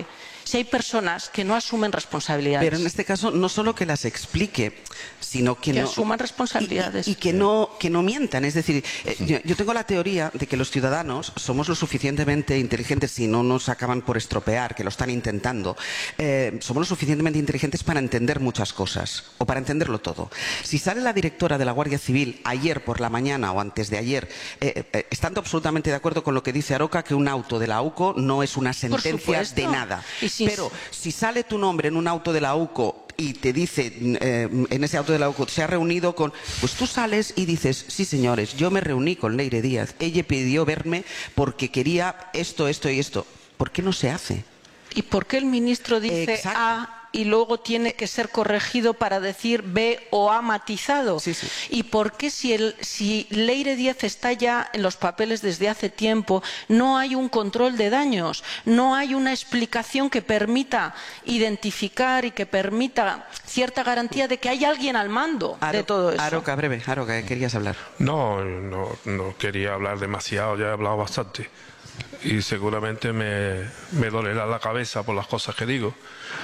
si hay personas que no asumen responsabilidades.
Pero en este caso no solo que las explique, sino que,
que
no
asuman responsabilidades
y, y que no que no mientan. Es decir, eh, yo, yo tengo la teoría de que los ciudadanos somos lo suficientemente inteligentes, si no nos acaban por estropear, que lo están intentando, eh, somos lo suficientemente inteligentes para entender muchas cosas o para entenderlo todo. Si sale la directora de la Guardia Civil ayer por la mañana o antes de ayer, eh, eh, estando absolutamente de acuerdo con lo que dice Aroca, que un auto de la UCO no es una sentencia de nada. Si Pero si sale tu nombre en un auto de la UCO y te dice, eh, en ese auto de la UCO, se ha reunido con... Pues tú sales y dices, sí señores, yo me reuní con Leire Díaz, ella pidió verme porque quería esto, esto y esto. ¿Por qué no se hace?
¿Y por qué el ministro dice
Exacto.
A y luego tiene que ser corregido para decir B o ha matizado?
Sí, sí.
¿Y por qué si, el, si Leire Díaz está ya en los papeles desde hace tiempo, no hay un control de daños? No hay una explicación que permita identificar y que permita cierta garantía de que hay alguien al mando
Aro,
de todo eso.
Aroca, breve, Aroca, querías hablar.
No, no, no quería hablar demasiado, ya he hablado bastante. Y seguramente me, me dolerá la cabeza por las cosas que digo.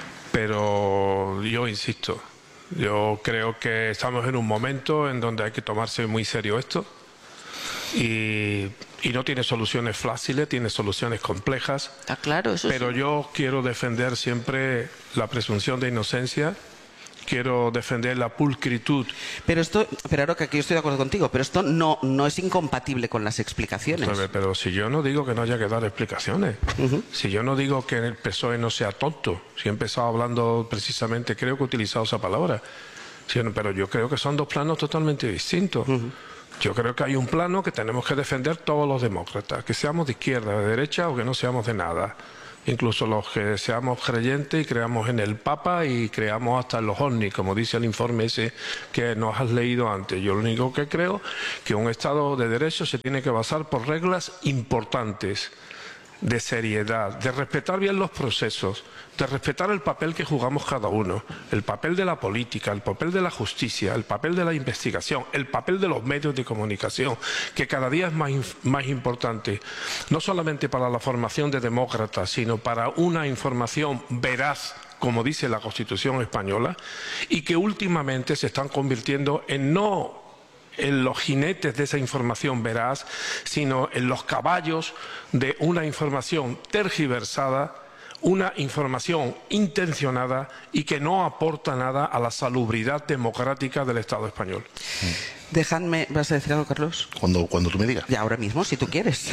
Pero yo insisto, yo creo que estamos en un momento en donde hay que tomarse muy serio esto y, y no tiene soluciones fáciles, tiene soluciones complejas.
Está claro, eso
Pero
sí.
yo quiero defender siempre la presunción de inocencia. Quiero defender la pulcritud.
Pero esto, pero Aroca, que yo estoy de acuerdo contigo, pero esto no, no es incompatible con las explicaciones.
Pero, pero si yo no digo que no haya que dar explicaciones, uh-huh. si yo no digo que el P S O E no sea tonto, si he empezado hablando precisamente, creo que he utilizado esa palabra, si, pero yo creo que son dos planos totalmente distintos. Uh-huh. Yo creo que hay un plano que tenemos que defender todos los demócratas, que seamos de izquierda, de derecha o que no seamos de nada. Incluso los que seamos creyentes y creamos en el Papa y creamos hasta en los ovnis, como dice el informe ese que nos has leído antes. Yo lo único que creo que un Estado de Derecho se tiene que basar por reglas importantes, de seriedad, de respetar bien los procesos, de respetar el papel que jugamos cada uno, el papel de la política, el papel de la justicia, el papel de la investigación, el papel de los medios de comunicación, que cada día es más, más importante, no solamente para la formación de demócratas, sino para una información veraz, como dice la Constitución española, y que últimamente se están convirtiendo en no en los jinetes de esa información veraz, sino en los caballos de una información tergiversada, una información intencionada y que no aporta nada a la salubridad democrática del Estado español.
Dejadme, ¿vas a decir algo, Carlos?
Cuando, cuando tú me digas.
Ya, ahora mismo, si tú quieres.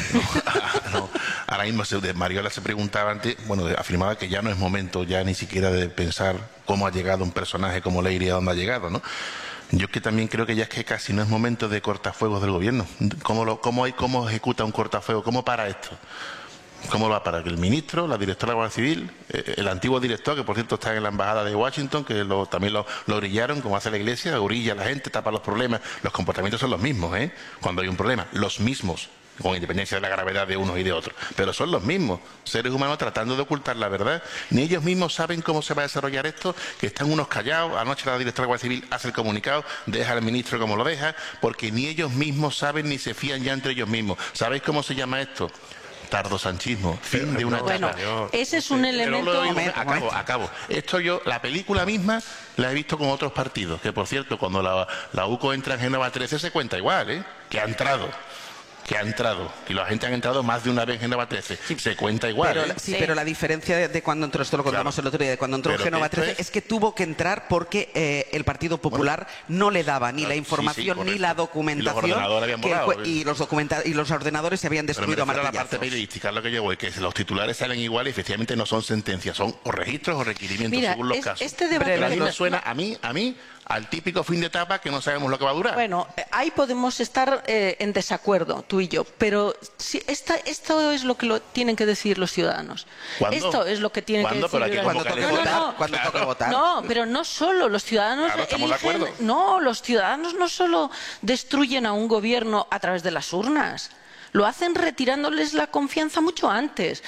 No, no. Ahora mismo, Mariola se preguntaba antes, bueno, afirmaba que ya no es momento ya ni siquiera de pensar cómo ha llegado un personaje como Leire y a dónde ha llegado, ¿no? Yo es que también creo que ya es que casi no es momento de cortafuegos del gobierno. ¿Cómo, lo, cómo, hay, cómo ejecuta un cortafuego? ¿Cómo para esto? ¿Cómo lo va a parar? El ministro, la directora de la Guardia Civil, eh, el antiguo director, que por cierto está en la embajada de Washington, que lo, también lo, lo orillaron, como hace la Iglesia, orilla a la gente, tapa los problemas. Los comportamientos son los mismos, ¿eh? Cuando hay un problema, los mismos, con independencia de la gravedad de unos y de otros. Pero son los mismos, seres humanos tratando de ocultar la verdad. Ni ellos mismos saben cómo se va a desarrollar esto, que están unos callados. Anoche la directora de la Guardia Civil hace el comunicado, deja al ministro como lo deja, porque ni ellos mismos saben ni se fían ya entre ellos mismos. ¿Sabéis cómo se llama esto? Tardosanchismo, fin de una
bueno,
etapa.
Ese es un elemento...
Acabo, acabo. Esto yo, la película misma, la he visto con otros partidos, que por cierto, cuando la, la UCO entra en Génova trece se cuenta igual, ¿eh? Que ha entrado. que ha entrado, y la gente han entrado más de una vez en Génova trece, sí, se cuenta igual.
Pero,
¿eh?
sí, sí, pero la diferencia de, de cuando entró, esto lo contamos claro. el otro día, de cuando entró en Génova trece, es... es que tuvo que entrar porque eh, el Partido Popular bueno, no le daba ni claro, la información sí, sí, ni la documentación. Y los ordenadores habían volado. El, y, los documenta y los ordenadores se habían destruido a martillazos. La parte periodística, lo que yo voy, que los titulares salen igual y efectivamente no son sentencias, son o registros o requerimientos
Mira,
según los
es,
casos.
Este debate
pero a mí me suena, a mí, a mí, al típico fin de etapa que no sabemos lo que va a durar.
Bueno, ahí podemos estar eh, en desacuerdo, tú y yo, pero si esta, esto es lo que lo tienen que decir los ciudadanos.
¿Cuándo?
Esto es lo que tienen que decir
pero
cuando
toque
no,
votar.
No, no,
cuando
claro.
toque votar.
No, pero no solo los ciudadanos
claro, estamos
eligen,
de acuerdo.
no, los ciudadanos no solo destruyen a un gobierno a través de las urnas, lo hacen retirándoles la confianza mucho antes.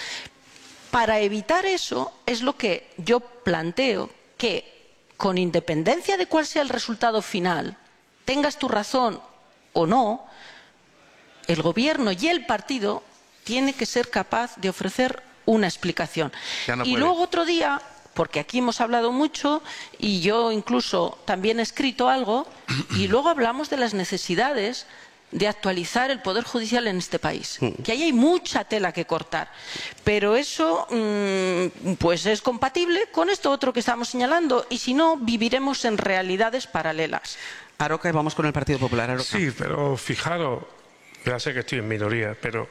Para evitar eso es lo que yo planteo, que con independencia de cuál sea el resultado final, tengas tu razón o no, el gobierno y el partido tiene que ser capaz de ofrecer una explicación.
No
y luego otro día, porque aquí hemos hablado mucho y yo incluso también he escrito algo, y luego hablamos de las necesidades de actualizar el Poder Judicial en este país. Que ahí hay mucha tela que cortar. Pero eso mmm, pues es compatible con esto otro que estamos señalando, y si no, viviremos en realidades paralelas.
Aroca, y vamos con el Partido Popular. Aroca.
Sí, pero fijaros, ya sé que estoy en minoría, pero...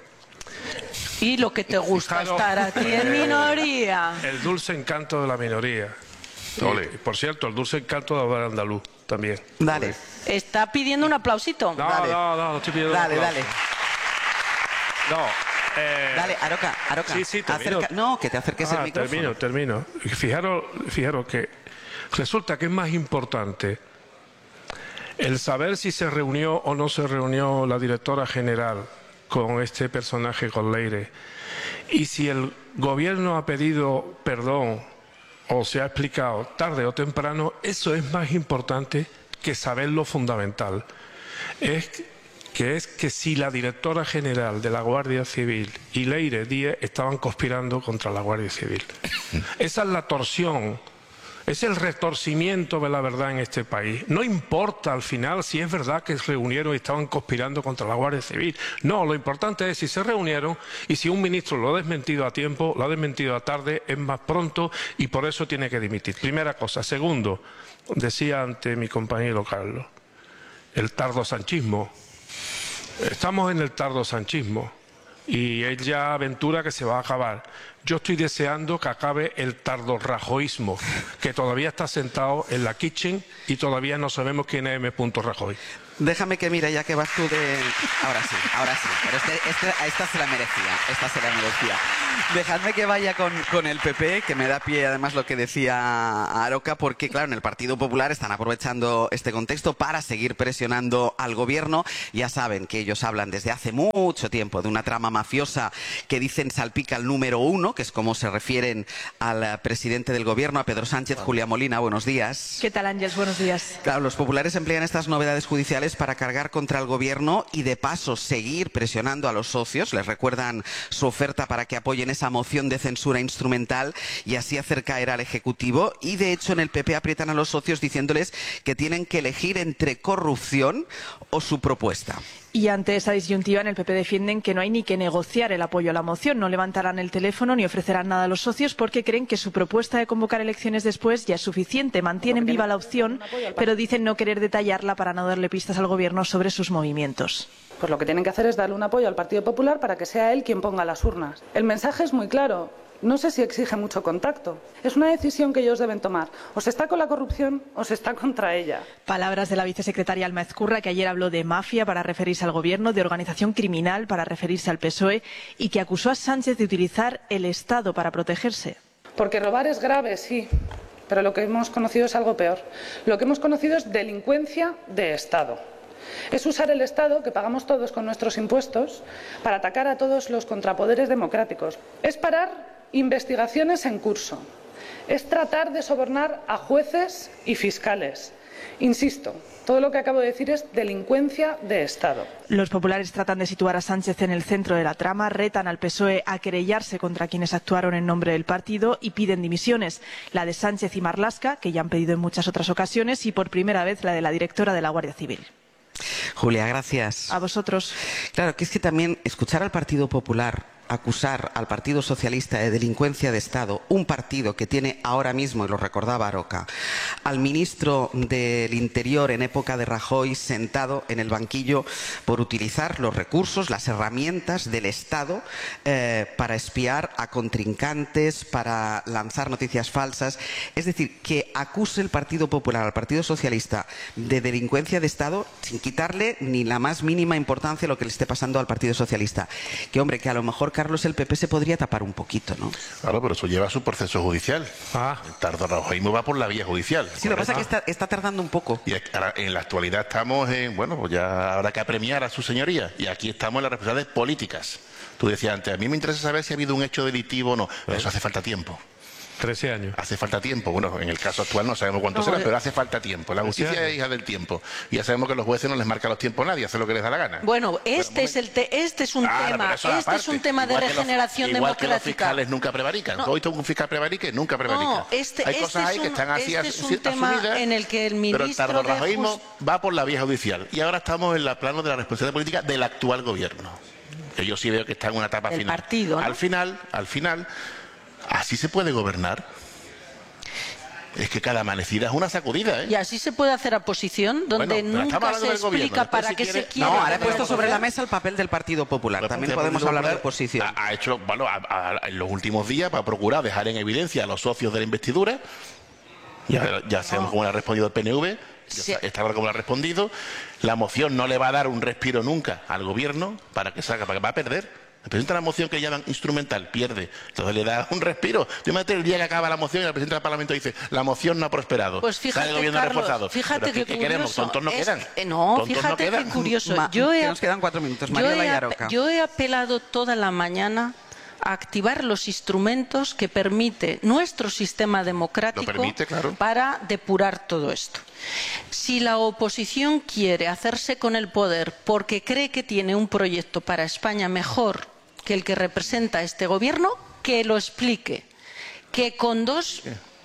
Y lo que te gusta fijaros, estar aquí en minoría.
El dulce encanto de la minoría. Y, por cierto, el dulce encanto de hablar andaluz también.
Dale.
¿Está pidiendo un aplausito?
No,
dale.
no, no, no estoy pidiendo
dale,
un aplauso.
Dale,
No. Eh...
Dale, Aroca, Aroca.
Sí, sí, termino.
Acerca... No, que te acerques
ah,
el micrófono.
termino, termino. Fijaros, fijaros que resulta que es más importante el saber si se reunió o no se reunió la directora general con este personaje, con Leire, y si el gobierno ha pedido perdón o se ha explicado tarde o temprano. Eso es más importante que saber lo fundamental. Es que es que si la directora general de la Guardia Civil y Leire Díez estaban conspirando contra la Guardia Civil. Esa es la torsión, es el retorcimiento de la verdad en este país. No importa al final si es verdad que se reunieron y estaban conspirando contra la Guardia Civil. No, lo importante es si se reunieron y si un ministro lo ha desmentido a tiempo, lo ha desmentido a tarde, es más pronto y por eso tiene que dimitir. Primera cosa. Segundo, decía ante mi compañero Carlos, el tardosanchismo. Estamos en el tardosanchismo y él ya aventura que se va a acabar. Yo estoy deseando que acabe el tardorrajoísmo, que todavía está sentado en la kitchen y todavía no sabemos quién es M. Rajoy.
Déjame que mire, ya que vas tú de... Ahora sí, ahora sí. Pero este, este, esta se la merecía, esta se la merecía. Dejadme que vaya con, con el P P, que me da pie además lo que decía Aroca, porque claro, en el Partido Popular están aprovechando este contexto para seguir presionando al gobierno. Ya saben que ellos hablan desde hace mucho tiempo de una trama mafiosa que dicen salpica el número uno, que es como se refieren al presidente del gobierno, a Pedro Sánchez. Julia Molina, buenos días.
¿Qué tal, Ángeles? Buenos días.
Claro, los populares emplean estas novedades judiciales para cargar contra el gobierno y de paso seguir presionando a los socios. Les recuerdan su oferta para que apoyen esa moción de censura instrumental y así hacer caer al Ejecutivo. Y de hecho en el P P aprietan a los socios diciéndoles que tienen que elegir entre corrupción o su propuesta.
Y ante esa disyuntiva en el P P defienden que no hay ni que negociar el apoyo a la moción. No levantarán el teléfono ni ofrecerán nada a los socios porque creen que su propuesta de convocar elecciones después ya es suficiente. Mantienen viva la opción, pero dicen no querer detallarla para no darle pistas al gobierno sobre sus movimientos.
Pues lo que tienen que hacer es darle un apoyo al Partido Popular para que sea él quien ponga las urnas. El mensaje es muy claro. No sé si exige mucho contacto. Es una decisión que ellos deben tomar. O se está con la corrupción o se está contra ella.
Palabras de la vicesecretaria Alma Ezcurra, que ayer habló de mafia para referirse al gobierno, de organización criminal para referirse al P S O E y que acusó a Sánchez de utilizar el Estado para protegerse.
Porque robar es grave, sí, pero lo que hemos conocido es algo peor. Lo que hemos conocido es delincuencia de Estado. Es usar el Estado, que pagamos todos con nuestros impuestos, para atacar a todos los contrapoderes democráticos. Es parar investigaciones en curso. Es tratar de sobornar a jueces y fiscales. Insisto, todo lo que acabo de decir es delincuencia de Estado.
Los populares tratan de situar a Sánchez en el centro de la trama, retan al P S O E a querellarse contra quienes actuaron en nombre del partido y piden dimisiones. La de Sánchez y Marlaska, que ya han pedido en muchas otras ocasiones, y por primera vez la de la directora de la Guardia Civil.
Julia, gracias.
A vosotros.
Claro, que es que también escuchar al Partido Popular acusar al Partido Socialista de delincuencia de Estado, un partido que tiene ahora mismo, y lo recordaba Aroca, al ministro del Interior en época de Rajoy sentado en el banquillo por utilizar los recursos, las herramientas del Estado eh, para espiar a contrincantes, para lanzar noticias falsas. Es decir, que acuse el Partido Popular al Partido Socialista de delincuencia de Estado sin quitarle ni la más mínima importancia a lo que le esté pasando al Partido Socialista. Que, hombre, que a lo mejor Carlos, el P P se podría tapar un poquito, ¿no?
Claro, pero eso lleva su proceso judicial.
Ah.
El tardorrajoísmo va por la vía judicial.
Sí, lo que pasa es que está, está tardando un poco.
Y ahora, en la actualidad estamos en, bueno, pues ya habrá que apremiar a su señoría. Y aquí estamos en las responsabilidades políticas. Tú decías antes, a mí me interesa saber si ha habido un hecho delictivo o no. Pero eso hace falta tiempo.
trece años.
Hace falta tiempo. Bueno, en el caso actual no sabemos cuánto
No,
será,
eh.
pero hace falta tiempo. La justicia es hija del tiempo. Y ya sabemos que los jueces no les marcan los tiempos a nadie, hacen lo que les da la gana.
Bueno, este es el te- este es un
Ah,
tema,
pero eso
este
aparte.
es un tema de
Igual que los-
regeneración
igual
democrática.
que los fiscales nunca prevarican.
No.
¿Tú has visto un fiscal prevarique? Nunca prevarica.
No, este,
Hay
este
cosas ahí
es
que
un,
están así
este es un
asi-
tema
asumidas,
en el que el
pero el
ministro de
tardorrajoísmo
Justicia...
va por la vía judicial. Y ahora estamos en el plano de la responsabilidad política del actual gobierno. Que yo sí veo que está en una etapa
Del
final.
partido, ¿no?
Al final, al final, así se puede gobernar. Es que cada amanecida es una sacudida, ¿eh?
Y así se puede hacer oposición, donde
Bueno, pero estamos
nunca
hablando
se
del gobierno.
explica
Después,
para
si
qué
quiere-
se quiere...
No, ahora he
hacer
puesto sobre la
oposición.
mesa el papel del Partido Popular. También
El
podemos
Partido
hablar de
Popular
oposición.
Ha, ha hecho, bueno, ha- ha- en los últimos días para procurar dejar en evidencia a los socios de la investidura. Ya, ya sabemos cómo le ha respondido el P N V. Ya
Sí.
está- está claro cómo le ha respondido. La moción no le va a dar un respiro nunca al gobierno para que salga, para que va a perder. Le presenta la moción que llaman instrumental, pierde. Entonces le da un respiro. Yo me el día que acaba la moción y el presidente del Parlamento dice la moción no ha prosperado.
Pues fíjate,
Sale el gobierno
Carlos,
reforzado.
fíjate
Pero
que
¿qué, qué queremos?
curioso
Tontos no
es-
quedan.
eh, no,
Tontos
fíjate
no quedan.
qué curioso.
Ma-
Yo he,
que nos quedan cuatro minutos.
yo
Mariola
he
y
ape-
Aroca.
yo he apelado toda la mañana a activar los instrumentos que permite nuestro sistema democrático
Lo permite, claro.
para depurar todo esto. Si la oposición quiere hacerse con el poder porque cree que tiene un proyecto para España mejor que el que representa este gobierno, que lo explique. Que con dos,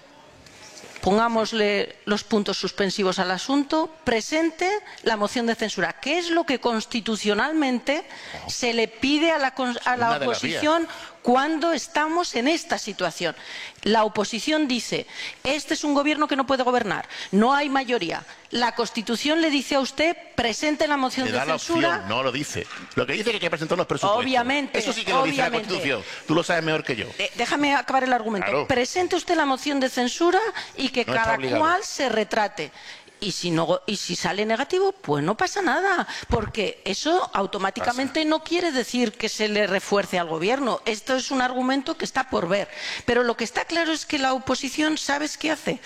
pongámosle los puntos suspensivos al asunto, presente la moción de censura, que es lo que constitucionalmente se le pide a la, cons- a la
Una de las
oposición cuando estamos en esta situación. La oposición dice, este es un gobierno que no puede gobernar, no hay mayoría. La Constitución le dice a usted, presente la moción
Le
de
da la
censura.
opción, no lo dice. Lo que dice es que hay que presentar unos presupuestos.
Obviamente,
Eso sí que lo dice la
obviamente.
Constitución. Tú lo sabes mejor que yo.
Eh, Déjame acabar el argumento.
Claro.
Presente usted la moción de censura y que
No está
cada
obligado.
cual se retrate. Y si, no, y si sale negativo, pues no pasa nada, porque eso automáticamente no quiere decir que se le refuerce al gobierno. Esto es un argumento que está por ver. Pero lo que está claro es que la oposición, ¿sabes qué hace?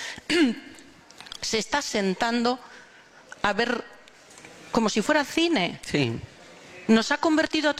Se está sentando a ver como si fuera cine.
Sí.
Nos ha convertido a